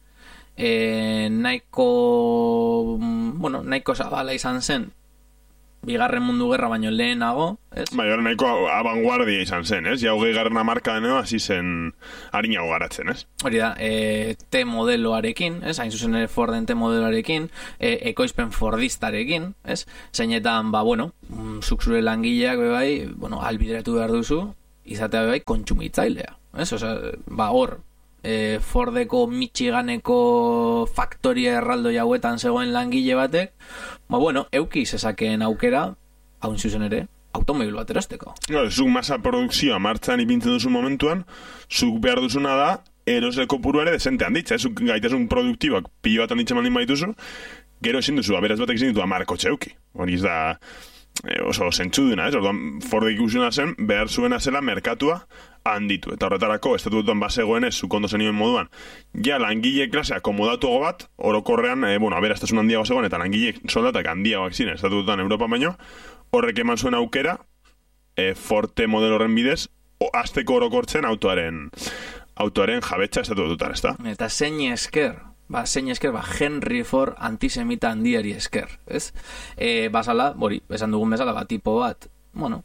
E, nahiko, bueno, nahiko zabala izan zen, Bigarren Mundu Gerra baino lehenago, ez? Bai, hori nahiko abanguardia izan zen, ez? Ja, hogei garren hamarka deneo, hasi zen harinago garatzen, ez? Hori da, e, T-modeloarekin, ez? Hain zuzen ere Forden T-modeloarekin, e, ekoizpen fordistarekin, ez? Zeinetan, ba, bueno, zuk zure langileak, bebai, bueno, albideratu behar duzu, izatea bebai, kontsumitzailea, ez? Osa, ba, hor, e, Fordeko Michiganeko faktoria erraldoi hauetan zegoen langile batek, ba, bueno, euki zezakeen aukera, haun zuzen ere, automobil bat erosteko. No, zuk masa produkzioa martxan ipintzen duzu momentuan, zuk behar duzuna da, eroseko puru ere desente handitza, ez? Zuk gaitasun produktibak pilo bat handitza mandin baituzu, gero ezin duzu, aberaz batek ezin ditu amarko txeuki. Hori ez da, oso zentzuduna, ez? Orduan, Fordek ikusuna zen, behar zuena zela merkatua handitu. Eta horretarako, estatutuan bazegoen ez, zuk ondo zenioen moduan, ja, langile klase akomodatuago bat, orokorrean, e, bueno, aberaztasun handiago zegoen, eta langile soldatak handiagoak ziren, estatutuan Europa baino, horrek eman zuen aukera, e, Forte modelo horren bidez, o, azteko orokortzen autoaren, autoaren jabetza estatututan, ez da? Eta zein esker, ba, zein esker, ba, Henry Ford antisemita handiari esker, ez? E, basala, hori, esan dugun bezala, ba, tipo bat, bueno,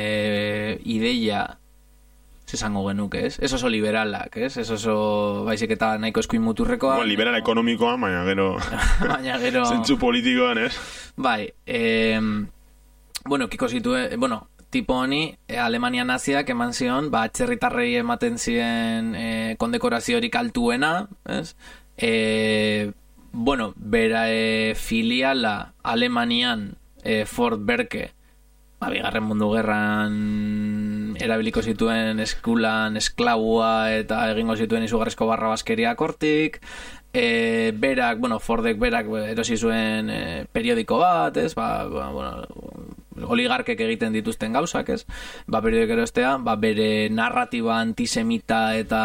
e, ideia, esango genuke, ez? Ez oso liberalak, ez? Ez oso, baizik eta nahiko eskuin muturrekoa. Bueno, liberal ekonomikoa, baina gero... baina gero... zentzu politikoan, ez? Bai, eh, bueno, kiko zituen, bueno, tipo honi, eh, Alemania naziak eman zion, ba, atzerritarrei ematen ziren eh, kondekoraziorik altuena, ez? Eh, bueno, bera eh, filiala Alemanian eh, Ford Berke, ba, Bigarren Mundu Gerran erabiliko zituen eskulan esklabua eta egingo zituen izugarrizko barrabaskeria hortik, e, berak, bueno, Fordek berak erosi zuen e, periodiko bat, ez? Ba, ba, bueno, oligarkek egiten dituzten gauzak, ez? Ba, periodiko erostea, ba, bere narratiba antisemita eta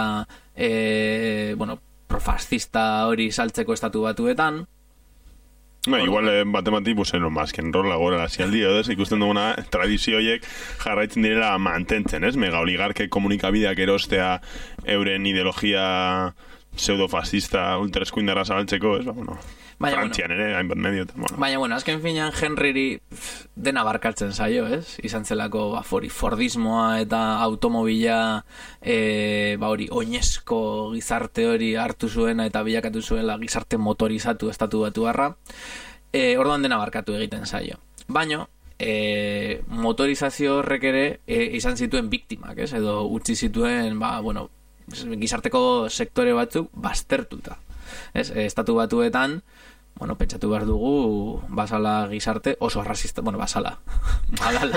e, bueno, profascista hori saltzeko estatu batuetan. Ba, igual eh, batemati, pues, eno, mazken rola gora lazialdi, ez? Ikusten duguna, tradizioiek jarraitzen direla mantentzen, ez? Mega oligarke komunikabideak erostea euren ideologia pseudo-fascista ultraeskuindarra zabaltzeko, ez? Ba, bueno, baina, Frantzian bueno, ere, hainbat medio. Bueno. Baina, bueno, azken finean Henryri dena barkatzen zaio, ez? Izan zelako, ba, fori, Fordismoa eta automobila, e, ba, hori, oinezko gizarte hori hartu zuena eta bilakatu zuela gizarte motorizatu estatu batuarra. E, orduan dena barkatu egiten zaio. Baina, e, motorizazio horrek ere e, izan zituen biktimak, ez? Edo utzi zituen, ba, bueno, gizarteko sektore batzuk baztertuta. Ez? Estatu batuetan, bueno, pentsatu behar dugu, basala gizarte oso arrazista, bueno, basala. Alala.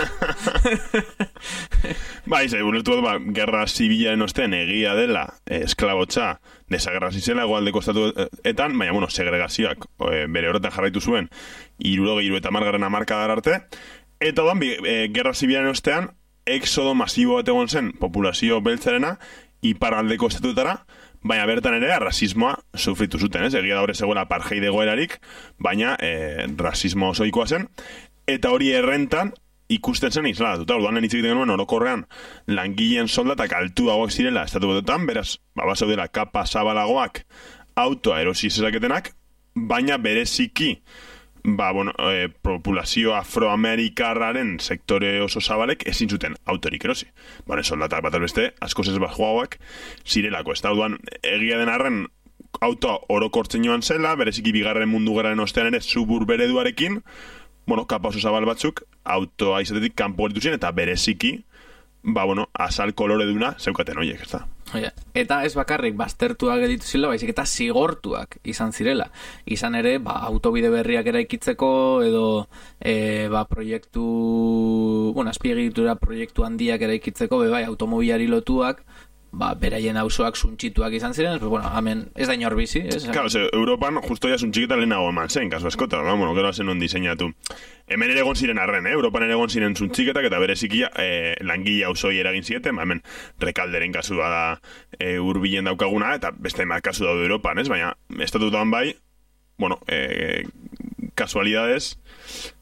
Bai, ze, ulertu bat, ba, gerra zibilaren ostean egia dela, eh, esklabotza, desagerrazizela egoaldeko estatuetan, baina, bueno, segregazioak eh, bere horretan jarraitu zuen, irurogei iru eta margarren amarkadar arte, eta doan, eh, gerra zibilaren ostean, exodo masibo bat egon zen populazio beltzarena, iparraldeko estatuetara, baina bertan ere rasismoa sufritu zuten, ez? Egia da hori zegoela apartheid egoerarik, baina eh, rasismo osoikoa zen, eta hori errentan ikusten zen isladatuta. Orduan hitz egiten genuen orokorrean langileen soldatak altuagoak zirela estatu batuetan, beraz, ba, bazaudela kapa zabalagoak autoa erosi zezaketenak, baina bereziki ba, bueno, eh, populazio afroamerikarraren sektore oso zabalek ezin zuten autorik erosi. Bane, soldatak bat albeste, askoz ez bajuagoak zirelako. Ez da, orduan, egia den arren autoa orokortzen joan zela, bereziki Bigarren Mundu Gerraren ostean ere subur bereduarekin, bueno, kapa oso zabal batzuk, autoa izatetik kanpo geritu ziren, eta bereziki, ba, bueno, azal kolore duna zeukaten horiek, ez da. Oia, eta ez bakarrik baztertuak editu zirela, baizik eta zigortuak izan zirela. Izan ere, ba, autobide berriak eraikitzeko, edo e, ba, proiektu, bueno, azpiegitura proiektu handiak eraikitzeko, be bai, automobilari lotuak, ba, beraien auzoak suntxituak izan ziren, pero bueno, hemen ez da inor bizi, ez? Claro, ze, Europan justo ya suntxiketa lehenago eman zen, kasu askota, no? Bueno, gero hazen non diseinatu. Hemen ere egon ziren arren, eh? Europan ere egon ziren suntxiketak, eta berezikia eh, langile auzoi eragin zieten, hemen rekalderen kasua da eh, urbilen daukaguna, eta beste emat kasu daude Europan, ez? Baina, estatutuan bai, bueno, eh, kasualidades,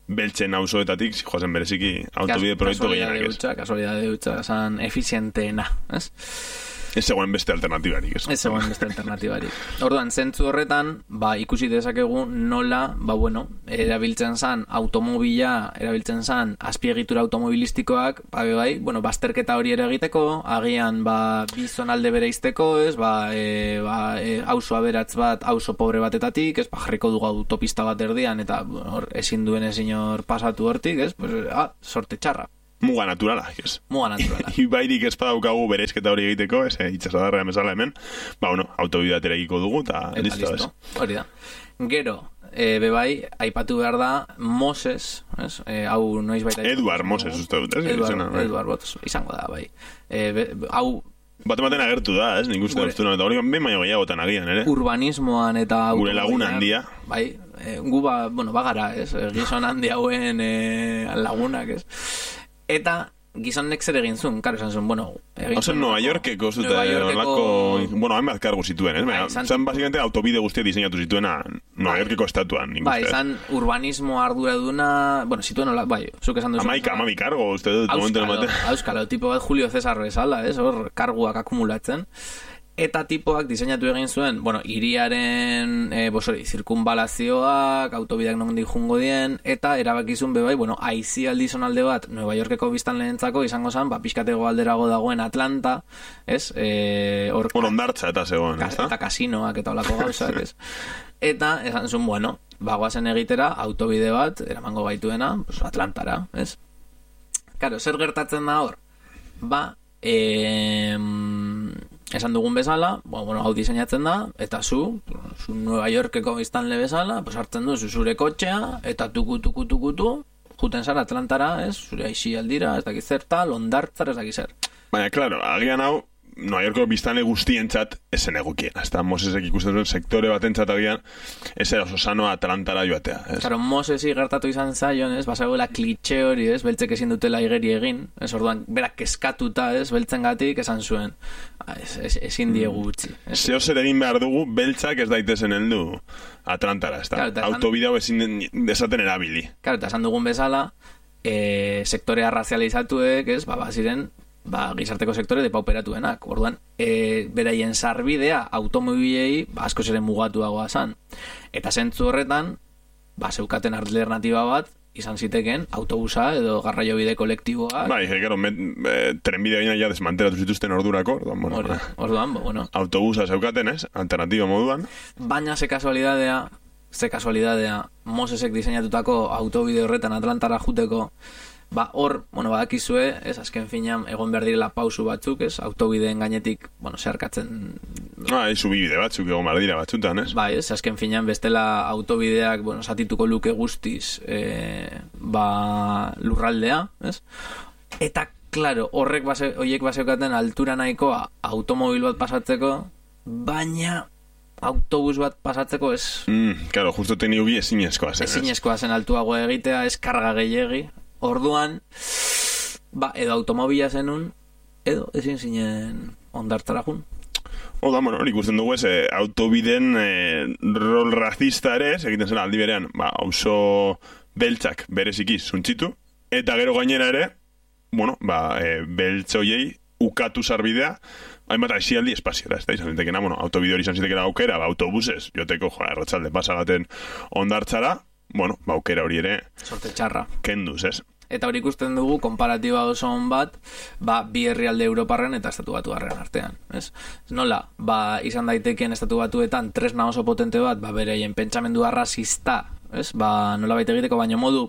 beltzen auzoetatik joazen bereziki autobide proiektu gehienak, ez? Kasualidade dutxa, esan efizienteena, ez? Ez zegoen beste alternatibarik, ez? Ez zegoen beste alternatibarik. Orduan, zentzu horretan, ba, ikusi dezakegu nola, ba, bueno, erabiltzen zan automobila, erabiltzen zan azpiegitura automobilistikoak, ba, bai, bueno, bazterketa hori ere egiteko, agian, ba, bi zonalde bere izteko, ez, ba, e, ba, e, auzo aberatz bat, auzo pobre batetatik, ez, ba, jarriko dugu autopista bat erdian, eta, hor, ezin duen ezin hor pasatu hortik, ez, pues, ah, sorte txarra. Muga naturala, ez? Muga naturala. Ibairik ez badaukagu bereizketa hori egiteko, ez, itxasadarra emezala hemen, ba, bueno, autobideat egiko dugu, eta listo, ez? Hori da. Gero, e, bebai, aipatu behar da, Moses, ez? E, hau noiz baita... Eduard Moses, uste dut, ez? Eduard, Eduard Moses, izango da, bai. E, be, hau... Bate-baten agertu da, ez? Nik uste dut, eta hori ben maio gehiagotan agian, ere? Urbanismoan eta... Gure lagun handia. Bai, e, gu ba, bueno, bagara, ez? Gizon handi hauen e, lagunak, ez? Eta gizonek zer egin zuen, karo esan zuen, bueno... Ozen, Nueva Yorkeko zute, orlako... Bueno, hainbat kargu zituen, ez? Bai, zan, basikamente, autobide guztia diseinatu zituena Nueva Yorkeko estatuan, nik uste. Bai, zan urbanismo arduraduna... Bueno, zituen, bai, zuk esan duzu... Amaika, amami kargo, uste dut, momentu emate. Auskalo, tipo bat Julio Cesar bezala, ez? Hor, karguak akumulatzen. Eta tipoak diseinatu egin zuen, bueno, hiriaren e, bosori, zirkunbalazioak, autobideak nondik jungo dien, eta erabakizun bebai, bueno, aizialdi zonalde bat, Nueva Yorkeko biztan lehentzako, izango zen, ba, pixkatego alderago dagoen Atlanta, ez? E, or, bueno, ondartza eta zegoen, ez da? Eta kasinoak eta olako gauzak, ez? Eta, esan zuen, bueno, bagoazen egitera, autobide bat, eramango gaituena, pues, Atlantara, ez? Karo, zer gertatzen da hor? Ba, eee... esan dugun bezala, bueno, bueno, hau diseinatzen da, eta zu, zu Nueva Yorkeko biztanle bezala, pues hartzen du zure kotxea, eta tuku, tuku, tuku, tu, juten zara Atlantara, ez, zure aixi aldira, ez dakiz zerta, londartzar, ez dakiz zer. Baina, klaro, agian hau, Nueva Yorkeko biztanle guztientzat esen egokiena. Ez da, Mosesek ikusten zuen sektore batentzat agian, ez era oso sanoa Atlantara joatea. Ez? Claro, Mosesi gertatu izan zaion, ez, basagoela klitxe hori, ez, beltzek ezin dutela igeri egin, ez, orduan, berak keskatuta, ez, beltzen gatik, esan zuen, ez, ez, ezin diegu utzi. Zeo zer egin behar dugu, beltzak ez daitezen heldu Atlantara, ez da, claro, autobidea ezin desaten erabili. Claro, eta esan dugun bezala, e, sektorea razializatuek, ez, ba, baziren, ba, gizarteko sektore depauperatuenak. Orduan, e, beraien sarbidea automobilei ba, asko zeren mugatuagoa zan. Eta zentzu horretan, ba, zeukaten alternatiba bat, izan ziteken autobusa edo garraiobide kolektiboa. Bai, gero, e, trenbidea gina ja desmantelatu zituzten ordurako. Orduan, bueno, Or, orduan, bueno. Autobusa zeukaten, ez? Alternatiba moduan. Baina ze kasualidadea, ze kasualidadea, Mosesek diseinatutako autobide horretan Atlantara juteko, ba, hor, bueno, badakizue, ez, azken finean, egon behar direla pausu batzuk, ez, autobideen gainetik, bueno, zeharkatzen... Ah, ez, subibide batzuk egon behar dira batzutan, ez? Bai, ez, azken finean, bestela autobideak, bueno, satituko luke guztiz, e, ba, lurraldea, ez? Eta, klaro, horrek base, oiek baseukaten altura nahikoa automobil bat pasatzeko, baina... autobus bat pasatzeko ez... Mm, claro, justo teknikoki ezinezkoa zen, ez? Ezinezkoa zen altuago egitea, ez karga gehiegi. Orduan, ba, edo automobila zenun, edo ezin zinen ondartzara jun. Oda, bueno, hori ikusten dugu ez, eh, autobiden eh, rol racista ere, egiten zen aldi berean, ba, auzo beltzak bereziki zuntzitu, eta gero gainera ere, bueno, ba, eh, beltzoiei ukatu sarbidea, hainbat aizialdi espaziora, ez da, izan zitekena, bueno, autobide hori izan zitekena aukera, ba, autobuses, joteko, joa, erratzalde pasagaten ondartzara, bueno, ba, aukera hori ere... Sorte txarra. Kenduz, ez? Eta hori ikusten dugu, konparatiba oso on bat, ba, bi herrialde Europarren eta estatu batuarren artean, ez? Nola, ba, izan daitekeen estatu batuetan tresna oso potente bat, ba, bereien pentsamendu arrazista, ez? Ba, nola baita egiteko, baino modu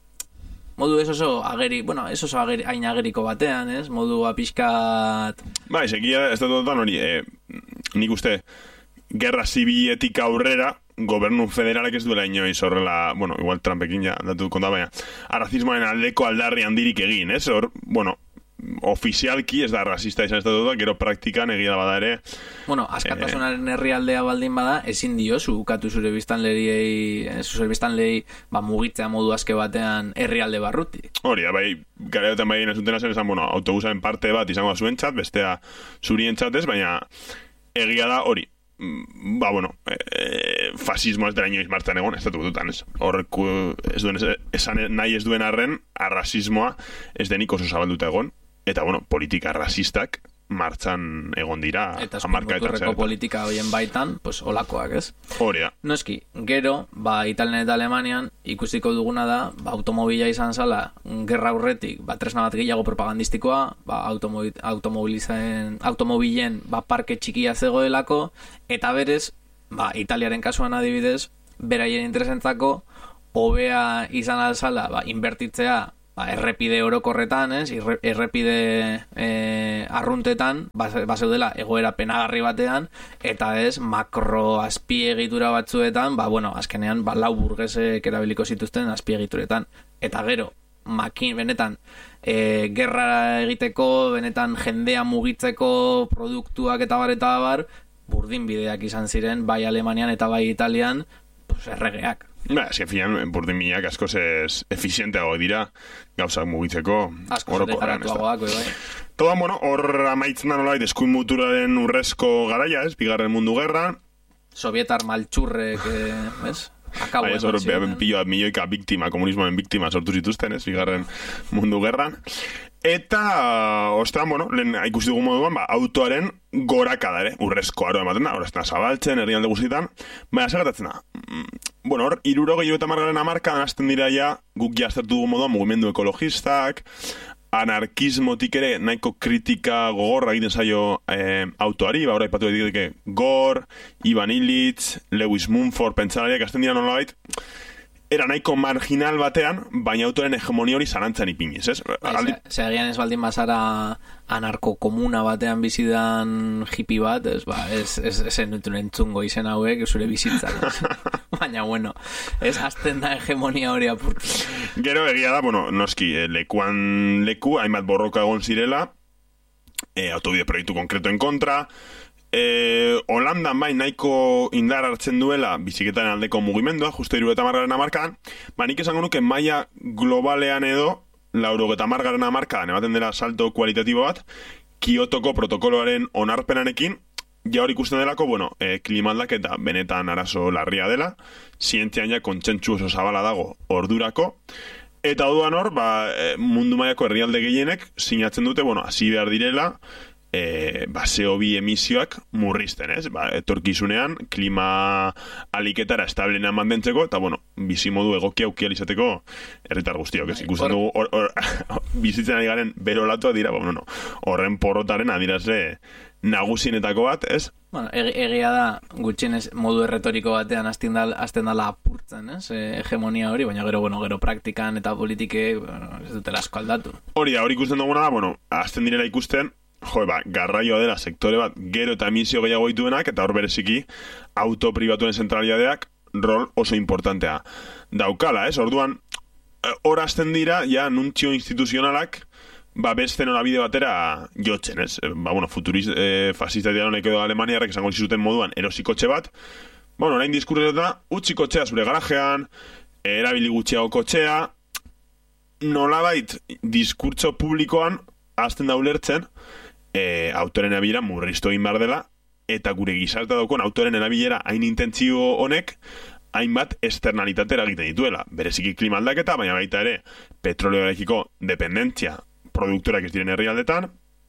modu ez oso ageri, bueno, ez oso ageri, hain ageriko batean, ez? Modu apiskat... Ba, esekia, estatu batuetan hori, eh, nik uste, gerra zibiletik aurrera, gobernu federalek ez duela inoiz horrela, bueno, igual Trumpekin ja datu konta, baina arrazismoaren aldeko aldarri handirik egin, ez? Hor, bueno, ofizialki ez da rasista izan estatuta, gero praktikan egia bada ere... Bueno, askatasunaren eh, herrialdea baldin bada, ezin diozu ukatu zure biztanleriei, zure biztanlei, ba, mugitzea modu aske batean herrialde barruti. Hori, bai, garaiotan bai zuten zen esan, bueno, autobusaren parte bat izango da zuentzat, bestea zurientzat ez, baina egia da hori. ba, bueno, e, fasismo ez dela inoiz martxan egon, ez dut dutan, ez. Horrek ez duen, esan nahi ez duen arren, arrasismoa ez denik oso zabalduta egon, eta, bueno, politika rasistak martxan egon dira eta eskuin politika hoien baitan, pues olakoak, ez? Hori da. Noski, gero, ba, Italian eta Alemanian ikusiko duguna da, ba, automobila izan zala, gerra aurretik, ba, tresna bat gehiago propagandistikoa, ba, automobil, automobilizen, automobilen, ba, parke txikia zegoelako, eta berez, ba, Italiaren kasuan adibidez, beraien interesentzako, hobea izan alzala, ba, inbertitzea, ba, errepide orokorretan, ez? Errepide e, arruntetan, bazeudela egoera penagarri batean, eta ez, makro azpiegitura batzuetan, ba, bueno, azkenean, ba, lau burgesek erabiliko zituzten azpiegituretan. Eta gero, makin, benetan, e, gerra egiteko, benetan jendea mugitzeko produktuak eta bar eta bar, burdin bideak izan ziren, bai Alemanian eta bai Italian, pues, erregeak. Ba, eski finan, burdin minak askoz ez efizienteago dira gauzak mugitzeko. Askoz dejaratuagoak, bai. Todan, bueno, hor amaitzen da nolait eskuin muturaren urrezko garaia, ez? Bigarren mundu gerra. Sovietar maltxurrek, ez? Akabo, bai, ez hor, pilloa milioika biktima, komunismoen biktima sortu zituzten, ez? Bigarren mundu gerran. Eta, ostean, bueno, lehen ikusi dugu moduan, ba, autoaren gorakada, ere, urrezko aro ematen da, horazten da, zabaltzen, herrialde guztietan, baina, segatatzen da, bueno, hor, irurogei eta margaren amarkadan hasten dira ja, guk jaztertu dugu moduan, mugimendu ekologistak, anarkismotik ere, nahiko kritika gogorra egiten zaio eh, autoari, ba, hori aipatu edik Gore, Ivan Illich, Lewis Mumford, pentsalariak hasten dira nolabait, era nahiko marginal batean, baina autoren hegemonia hori zarantzan ipiniz, ez? Aldi... Segian ez baldin bazara anarko-komuna batean bizidan hippie bat, ez, ba, ez, ez, ez enutun entzungo izen hauek, zure bizitzan. Baina, bueno, ez azten da hegemonia hori apurtu. Gero egia da, bueno, noski, lekuan leku, hainbat borroka egon zirela, e, autobide proiektu konkreto en kontra, E, Holandan bai nahiko indar hartzen duela biziketaren aldeko mugimendua, justo iru eta margaren amarkadan, ba nik esango nuke maila globalean edo, lauro eta margaren amarkadan, ematen dela salto kualitatibo bat, Kiotoko protokoloaren onarpenarekin, ja hor ikusten delako, bueno, e, klimaldaketa benetan arazo larria dela, zientzian ja kontsentsu oso zabala dago ordurako, eta orduan hor, ba, mundu mailako herrialde gehienek sinatzen dute, bueno, hasi behar direla, E, ba, C O bi emisioak murrizten, ez? Ba, etorkizunean, klima aliketara establenean mantentzeko, eta, bueno, bizimodu egokia ukial izateko herritar guztiok, ez? Ikusten dugu, or, or, bizitzen ari garen berolatua dira, ba, bueno, horren porrotaren adirazle nagusienetako bat, ez? Bueno, egia da, gutxienez modu erretoriko batean azten dala apurtzen, ez? E, hegemonia hori, baina gero, bueno, gero praktikan eta politike, bueno, ez dutela asko aldatu. Hori da, hori ikusten duguna da, bueno, azten direla ikusten, jo, ba, garraioa dela sektore bat gero eta emisio gehiago dituenak, eta hor bereziki auto pribatuen zentralidadeak rol oso importantea daukala, ez? Orduan, hor azten dira, ja, nuntzio instituzionalak, ba, beste norabide batera jotzen, ez? Ba, bueno, futuriz, eh, fascista diaronek edo Alemaniarrek esango zizuten moduan erosikotxe bat, bueno, orain diskurretan da, utzi kotxea zure garajean, erabili gutxiago kotxea, nolabait diskurtso publikoan azten da ulertzen, E, autoren erabilera murriztu egin behar dela, eta gure gizartea daukon autoren erabilera hain intentzio honek hainbat externalitatera egiten dituela. Bereziki klima aldaketa, baina baita ere petroleoarekiko dependentzia produktorak ez diren herrialdetan,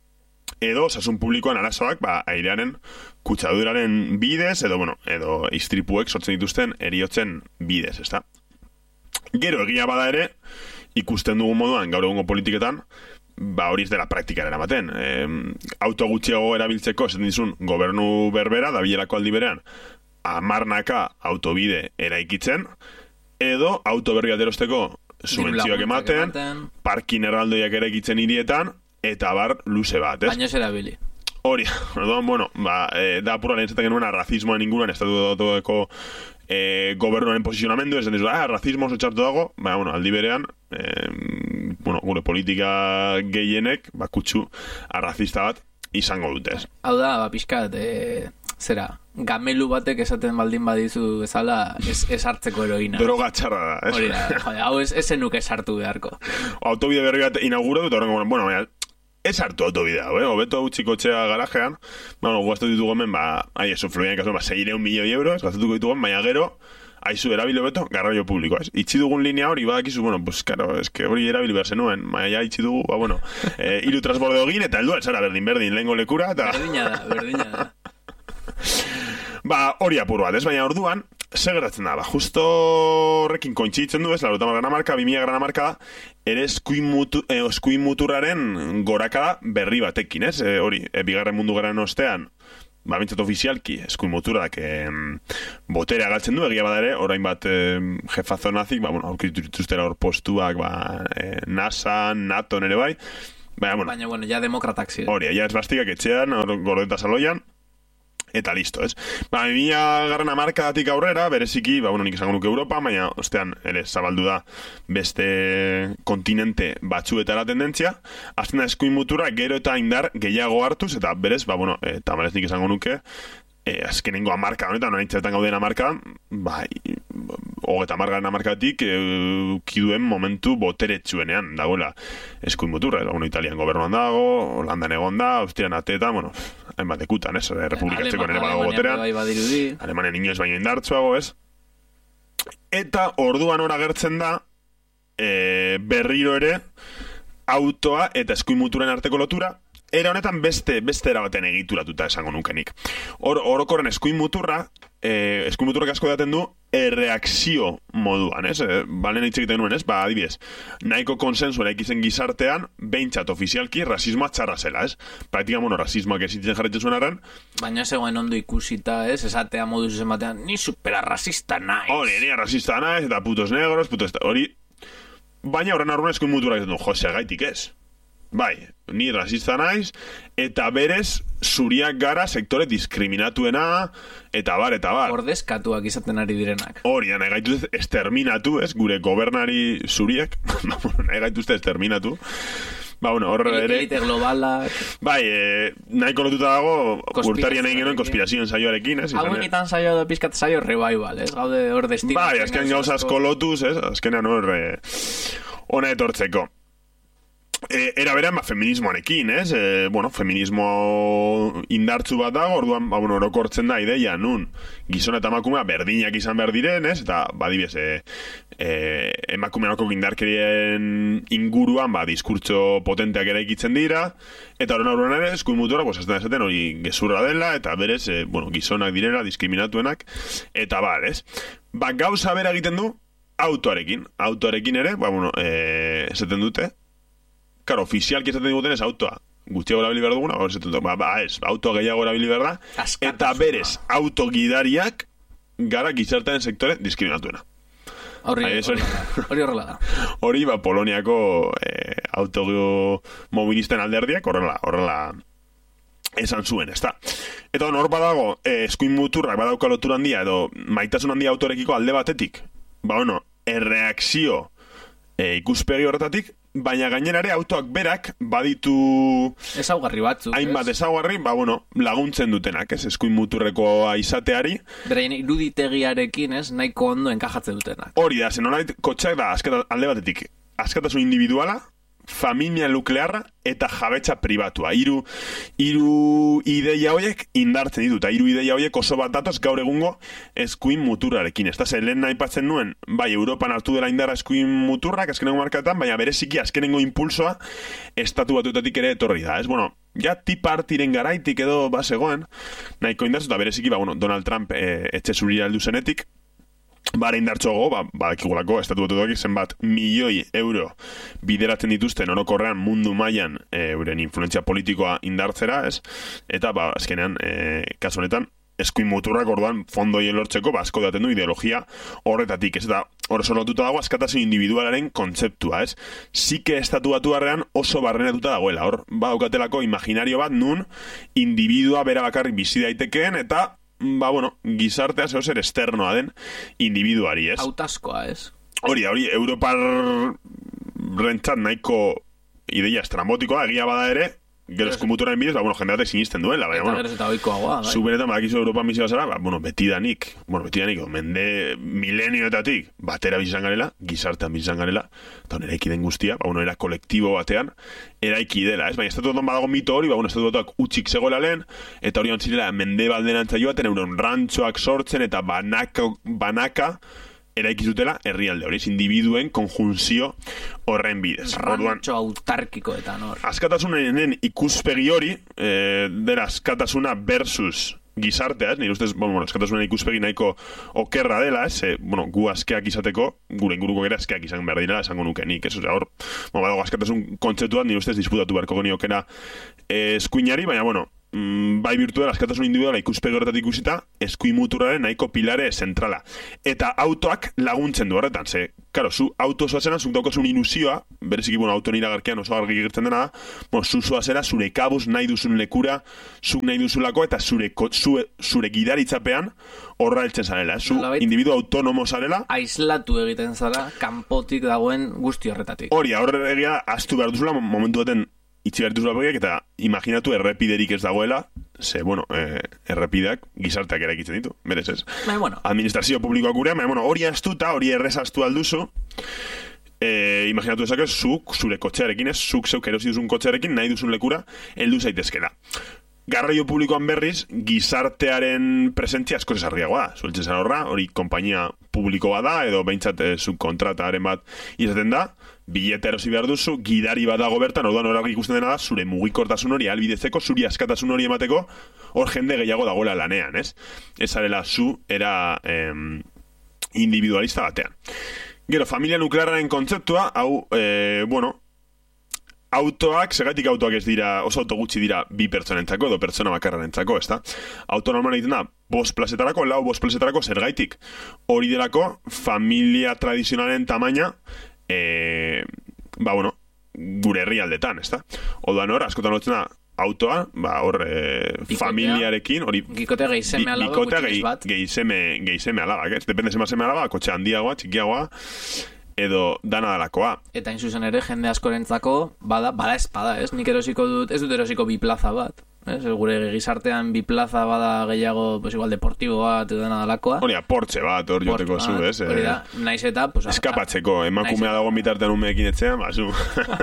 edo osasun publikoan arazoak, ba, airearen kutsaduraren bidez, edo, bueno, edo istripuek sortzen dituzten eriotzen bidez, ezta? Gero egia bada ere, ikusten dugun moduan gaur egungo politiketan, ba hori ez dela praktikaren ematen. E, auto gutxiago erabiltzeko, esaten dizun, gobernu berbera, da bilerako aldi berean, amarnaka autobide eraikitzen, edo auto berri bat erosteko subentzioak ematen, ematen, parkin erraldoiak eraikitzen hirietan, eta bar luze bat, ez? Baina ez erabili. Hori, bueno, ba, e, da apura lehen zaten genuen razismoan inguruan, estatu datueko e, gobernuaren posizionamendu, esan dizu, ah, razismo oso txartu dago, baina, bueno, aldi berean, e, bueno, gure politika gehienek, bakutsu, arrazista bat izango dutez. Hau da, ba, pixkat, e, zera, gamelu batek esaten baldin badizu bezala, ez, ez hartzeko heroina. Droga txarra da, ez? Hori da, jode, hau ez, ez zenuk ez hartu beharko. Autobide berri bat inauguratu, eta horrengo, bueno, baina, ez hartu autobidea, eh? Hobeto utxiko txea garajean, bueno, guaztu ditugu hemen, ba, ahi, eso, fluian kasu, ba, seireun milioi euro, gaztutuko ditugu, baina gero, haizu erabili hobeto, garraio publikoa, ez? Itxi dugun linea hori, badakizu, bueno, pues, karo, es que hori erabili behar zenuen, baina ja, itxi dugu, ba, bueno, eh, iru transbordeo egin, eta heldua, zara, berdin, berdin, lehengo lekura, eta... Berdina da, berdina da. Ba, hori apur bat, ez? Baina orduan, ze gertatzen da, ba, justo horrekin kointzitzen du, ez, laurogeita hamar grana marka, bi mila grana marka da, ere eskuin, mutu, eh, eskuin muturraren gorakada berri batekin, ez? E, hori, e, bigarren mundu geraren ostean, ba, bintzat ofizialki, eskuin muturrak eh, boterea galtzen du, egia badare, orain bat eh, jefazo nazik, ba, bueno, aurkitu dituztera hor postuak, ba, eh, NASA, NATO nere bai, baina, bueno, baina, bueno, ja demokratak ziren. Hori, ja ez bastikak etxean, hor gordeta saloian, eta listo, ez? Ba, mila garren hamarkadatik aurrera, bereziki, ba, bueno, nik esango nuke Europa, baina, ostean, ere, zabaldu da beste kontinente batzuetara tendentzia, azten da eskuin muturra gero eta indar gehiago hartuz, eta berez, ba, bueno, e, tamalez nik esango nuke, e, azkenengo hamarka honetan, noa intzetan gauden hamarka, ba, hogeta hamargaren hamarkatik, e, kiduen momentu boteretsuenean, dagoela, eskuin muturra, bueno, Italian gobernuan dago, Holandan egon da, Austrian ateta, bueno, hainbat ekutan, ez? Republikatzeko nire badago boterean. Alemanian inoiz baino indartsuago, ez? Eta orduan ora gertzen da e, berriro ere autoa eta eskuin muturen arteko lotura, era honetan beste beste erabaten egituratuta esango nukenik. Or, orokorren eskuin muturra, eh, eskuin muturrak asko daten du erreakzio moduan, ez? E, balen hitz egiten nuen, ez? Ba, adibidez, nahiko konsensu eraikitzen gizartean, behintzat ofizialki rasismoa txarra zela, ez? Praktika, bueno, rasismoak esitzen jarretzen zuen arren. Baina zegoen ondo ikusita, ez? Esatea moduz ezen batean, ni supera rasista naiz. Hori, ni rasista naiz, eta putos negros, putos... Hori, baina horren arruan eskuin muturrak egiten du, jose, gaitik ez? Bai, ni rasista naiz, eta berez zuriak gara sektore diskriminatuena, eta bar, eta bar. Ordezkatuak izaten ari direnak. Hori, da, nahi gaituzte esterminatu, ez, gure gobernari zuriak, nahi gaituzte esterminatu. Ba, bueno, horre ere... Elite globalak... Bai, eh, nahiko lotuta dago, urtarian egin genuen konspirazioen saioarekin, ez? Hauen itan saio da pizkat saio revival, ez? Gaude hor destino. Bai, azken gauza asko lotuz, ez? Azkenean hor... Eh, ona etortzeko. E, era beran, ba, feminismoarekin, ez? E, bueno, feminismo indartzu bat dago, orduan, ba, bueno, orokortzen da ideia, nun, gizon eta emakumea berdinak izan behar diren, ez? Eta, badibez, e, e, emakumeako indarkerien inguruan, ba, diskurtso potenteak eraikitzen dira, eta horren aurren ere, eskuin mutura, pues, ez da esaten hori gezurra dela, eta berez, e, bueno, gizonak direla, diskriminatuenak, eta bar, ez? Ba, gauza bera egiten du, autoarekin. Autoarekin ere, ba, bueno, e, esaten dute, karo, ofizialki esaten diguten ez autoa. Gutxiago erabili behar duguna, ba, ba, ez, autoa gehiago erabili behar da, eta berez, autogidariak gara gizartean sektore diskriminatuena. Hori horrela da. Hori, ba, Poloniako eh, automobilisten alderdiak horrela, horrela esan zuen, ez da. Eta hor badago, eh, eskuin muturrak badauka lotura handia, edo maitasun handia autorekiko alde batetik, ba, bueno, erreakzio eh, ikuspegi horretatik, baina gainerare autoak berak baditu ezaugarri batzuk, hainbat ezaugarri, ba, bueno, laguntzen dutenak, ez, eskuin muturrekoa izateari. Beraien iruditegiarekin, ez, nahiko ondo enkajatzen dutenak. Hori da, zen nolait, kotxeak da, azketa, alde batetik, askatasun individuala, familia nuklearra eta jabetza pribatua. Hiru hiru ideia horiek indartzen ditu, eta hiru ideia horiek oso bat datoz gaur egungo eskuin muturrarekin. Ez da, zen lehen aipatzen nuen, bai, Europan hartu dela indarra eskuin muturrak, azkenengo markatan, baina bereziki azkenengo impulsoa estatu batuetatik ere etorri da. Ez, bueno, ja tipartiren garaitik edo basegoen, nahiko indartzu, eta bereziki, ba, bueno, Donald Trump e, etxe zurira heldu zenetik, bara indartxoago, ba, badakigulako, estatu batuetak zenbat milioi euro bideratzen dituzten orokorrean mundu mailan e, euren influentzia politikoa indartzera, ez? Eta, ba, azkenean, e, kasu honetan, eskuin muturrak orduan fondoien lortzeko, ba, asko daten du ideologia horretatik, ez? Eta hor lotuta dago askatasun individualaren kontzeptua, ez? Zike estatu batuarrean oso barrenatuta dagoela, hor, ba, daukatelako imaginario bat nun individua bera bakarrik bizi daitekeen, eta ba, bueno, gizartea zeo zer esternoa den individuari, ez? Autaskoa, ez? Hori, hori, Europar rentzat nahiko ideia estrambotikoa, egia bada ere, gero eskumuturaren bidez, ba, bueno, jendeatek sinisten duela, baina, bueno, eta ohikoagoa, bai. zu benetan badakizu Europa misio zara, ba, bueno, betidanik, bueno, betidanik, mende milenioetatik batera bizan garela, gizartean bizan garela, eta hon eraiki den guztia, ba, bueno, era kolektibo batean, eraiki dela, ez? Baina estatutuan badago mito hori, ba, bueno, estatutuak utxik zegoela lehen, eta hori ontzirela mende balderantza joaten, euren rantxoak sortzen, eta banaka, banaka, eraiki zutela herrialde hori, individuen konjunzio horren bidez. Rantxo autarkiko eta nor. Askatasunen ikuspegi hori, eh, dera askatasuna versus gizartea, ez? Nire ustez, bueno, bueno, askatasunen ikuspegi nahiko okerra dela, ez? E, bueno, gu askeak izateko, gure inguruko gara askeak izan behar dira, esango nuke nik, ez? Osea, hor, bueno, badago askatasun kontzeptuan, nire ustez disputatu beharko geniokena eh, eskuinari, baina, bueno, bai virtual askatasun individuala ikuspegi horretatik ikusita, eskuin muturraren nahiko pilare zentrala. Eta autoak laguntzen du horretan, ze, karo, zu auto zoazena, zuk daukazun ilusioa, bereziki, bueno, auto niragarkian oso argi gertzen dena da, bueno, zu zoazera, zure kabuz nahi duzun lekura, zuk nahi duzulako, eta zure, zure, zure gidaritzapean horra heltzen zarela, zu individu autonomo zarela. Aislatu egiten zara, kanpotik dagoen guzti horretatik. Hori, horre egia, astu behar duzula, momentu baten itxi behar duzula begiak, eta imaginatu errepiderik ez dagoela, ze, bueno, eh, errepideak gizarteak eraikitzen ditu, berez ez. Baina, bueno. Administrazio publikoak gurean, baina, bueno, hori astuta, hori errezaztu alduzu, eh, imaginatu ezak ez, zuk, zure kotxearekin ez, zuk zeuk erosi duzun kotxearekin, nahi duzun lekura, heldu zaitezkela. Garraio publikoan berriz, gizartearen presentzia asko esarriagoa da. Zueltzen zara horra, hori konpainia publiko bat da, edo behintzat eh, subkontrataren bat izaten da, bilete erosi behar duzu, gidari bat dago bertan, orduan horak ikusten dena da, zure mugikortasun hori albidetzeko, zuri askatasun hori emateko, hor jende gehiago dagoela lanean, ez? Ez arela zu, era eh, individualista batean. Gero, familia nuklearraren kontzeptua, hau, eh, bueno, autoak, segatik autoak ez dira, oso auto gutxi dira bi pertsonentzako edo pertsona bakarrarentzako, ezta? Auto normal egiten da, bost plazetarako, lau bost plazetarako zergaitik. Hori delako, familia tradizionalen tamaina, e, ba, bueno, gure herrialdetan, ezta? Oduan hor, askotan lotzen da, autoa, ba, hor, e, familiarekin, hori... Gikotea geizeme alaba gutxiz bat. Geizeme, geizeme alaba, ez? Depende zema zeme alaba, kotxe handiagoa, txikiagoa, edo dana dalakoa. Eta inzuzen ere, jende askorentzako, bada, bada espada, ez? Nik erosiko dut, ez dut erosiko bi plaza bat. Ez? Gure gizartean bi plaza bada gehiago, pues igual deportibo bat, edo dana dalakoa. Hori, Porsche bat, hor joteko zu, ez? Hori da, naiz eta... Pues, eskapatzeko, emakumea dago bitartean umeekin etxean, ba, zu.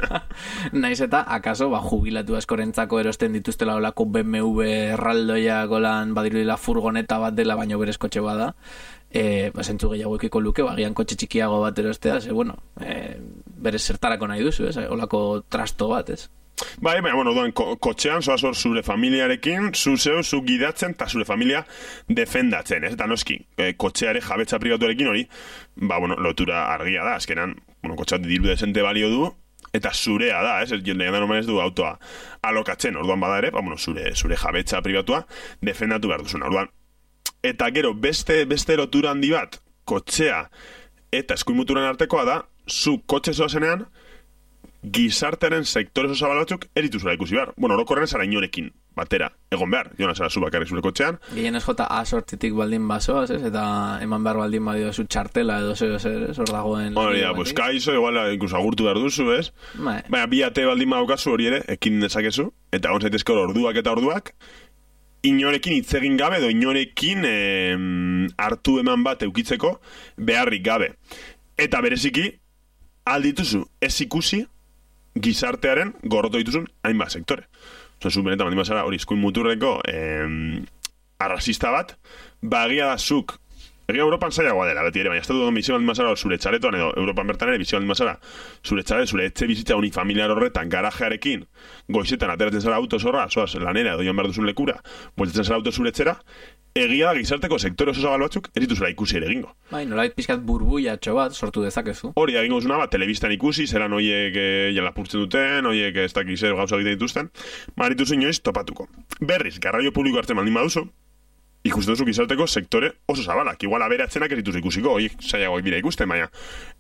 Naiz eta, akaso, ba, jubilatu askorentzako erosten dituztela olako B M W erraldoia golan badirudila furgoneta bat dela, baino berez kotxe bada. E, ba, zentzu gehiago ekiko luke, ba, gian kotxe txikiago bat erostea, ze, bueno, e, berez zertarako nahi duzu, ez? Olako trasto bat, ez? Bai, baina, bueno, duen, ko kotxean, zoaz hor zure familiarekin, zu zeu, zu gidatzen, eta zure familia defendatzen, ez? Eta noski, e, kotxeare jabetza pribatuarekin hori, ba, bueno, lotura argia da, azkenan, bueno, kotxeat diru desente balio du, eta zurea da, ez? Jendean da normal ez du autoa alokatzen, orduan bada ere, ba, bueno, zure, zure jabetza pribatua defendatu behar duzuna, orduan. Eta gero, beste, beste lotura handi bat, kotxea eta eskuimuturen artekoa da, zu kotxe zoazenean, gizartearen sektore oso zabal batzuk erituzula ikusi behar. Bueno, orokorren zara inorekin batera egon behar. Jona zara zu bakarrik zure kotxean. Gehien ez jota A sortzitik baldin basoaz, ez? Eta eman behar baldin badio zu txartela edo zeo zer, ez? Hor dagoen... Hori da, pues kaizo, igual, incluso agurtu behar duzu, ez? Bai. Baina, bi ate baldin badaukazu hori ere, ekin dezakezu, eta hon zaitezke hor orduak eta orduak, inorekin hitz egin gabe edo inorekin eh, hartu eman bat eukitzeko beharrik gabe. Eta bereziki, aldituzu ez ikusi gizartearen gorroto dituzun hainbat sektore. Oso, zu benetan baldin bazara hori eskuin muturreko eh, arrasista bat, bagia da zuk, egia Europan zailagoa dela, beti ere, baina estatu duen bizio baldin bazara zure txaretoan edo Europan bertan ere bizio baldin bazara zure txare, zure etxe bizitza unifamiliar horretan garajearekin, goizetan ateratzen zara auto zorra, zoaz lanera edo joan behar duzun lekura, bueltatzen zara auto zure etxera, egia da gizarteko sektore oso zabal batzuk ez dituzela ikusi ere egingo. Bai, nolait pizkat burbuiatxo bat sortu dezakezu. Hori, egingo zuna bat, telebistan ikusi, zeran oiek e, jalapurtzen duten, oiek ez dakiz zer gauza egiten dituzten, marituzu inoiz topatuko. Berriz, garraio publiko hartzen baldin baduzu, ikusten duzu gizarteko sektore oso zabalak. Igual aberatzenak ez dituz ikusiko, oiek saiagoak dira ikusten, baina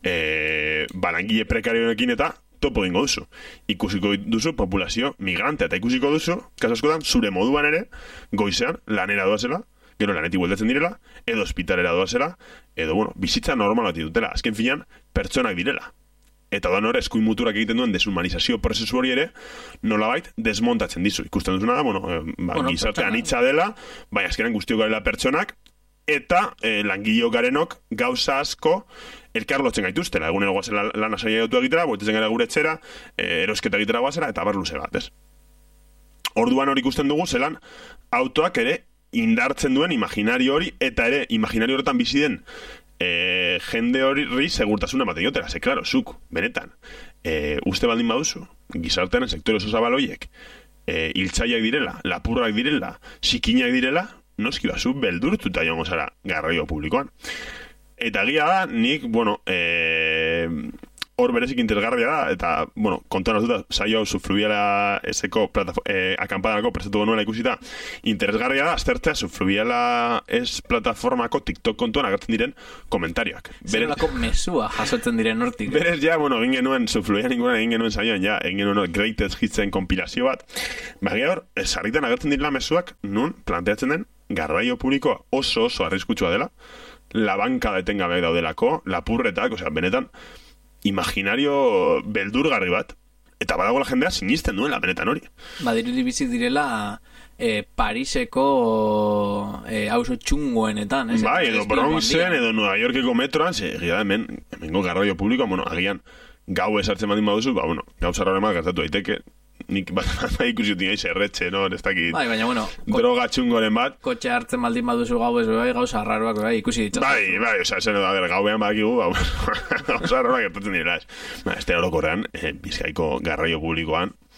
e, balangile prekarioekin eta topo egingo duzu. Ikusiko duzu populazio migrante eta ikusiko duzu, kaso askotan, zure moduan ere, goizean, lanera doazela, gero lanetik bueltatzen direla, edo ospitalera doazela, edo, bueno, bizitza normal bat dutela. Azken finean, pertsonak direla. eta doan hor eskuin muturak egiten duen deshumanizazio prozesu hori ere nolabait desmontatzen dizu. Ikusten duzuna da, bueno, eh, ba, bueno gizarte anitza dela, baina azkenan guztiok garela pertsonak, eta eh, langileo garenok gauza asko elkar lotzen gaituztela. Egunero guazela lan asaia dutu egitera, boetetzen gara gure etxera, eh, erosketa egitera guazera, eta bar luze bat, ez? Orduan hori ikusten dugu, zelan autoak ere indartzen duen imaginario hori, eta ere imaginario horretan bizi den e, jende hori segurtasuna ematen diotela. Ze, klaro, zuk, benetan, e, uste baldin baduzu, gizartean sektore oso zabaloiek, e, hiltzaiak direla, lapurrak direla, sikinak direla, noski bazu beldurtuta joango zara garraio publikoan. Eta egia da, nik, bueno, e, hor berezik interesgarria da, eta, bueno, kontuan hartuta, saio hau Subfluviala eseko eh, akampadako prestatu genuela ikusita, interesgarria da, aztertzea Subfluviala es plataformako TikTok kontuan agertzen diren komentarioak. Zerelako mesua jasotzen diren hortik. Berez, ja, bueno, egin genuen Subfluviala inguruan, egin genuen saioan, ja, egin genuen greatest hitsen kompilazio bat. Baina hor, sarritan agertzen direla mezuak, nun, planteatzen den, garraio publikoa oso oso arriskutsua dela, la banka detengabeak daudelako, lapurretak, osea, benetan, imaginario beldurgarri bat, eta badago la jendea sinisten duela benetan hori. Badirudi bizi direla eh, Pariseko eh, auzo txungoenetan, ez? Bai, edo Bronxen, edo Nueva Yorkeko metroan, ze, egia da, hemen, hemengo garraio publiko, bueno, agian, gau esartzen badin baduzu, ba, bueno, gau zarrore bat gertatu daiteke, nik bat bat ikusi utin gaiz erretxe, no, ez dakit, bai, baina, bueno, droga txungoren bat. Kotxe hartzen baldin baduzu gau ez, bai, gauza arraroak, bai, ikusi ditzaz. Bai, bai, oza, zen edo, a ber, gauean badakigu, ba, gauza arraroak gertatzen direla, ez. Ba, este orokorrean, eh, Bizkaiko garraio publikoan,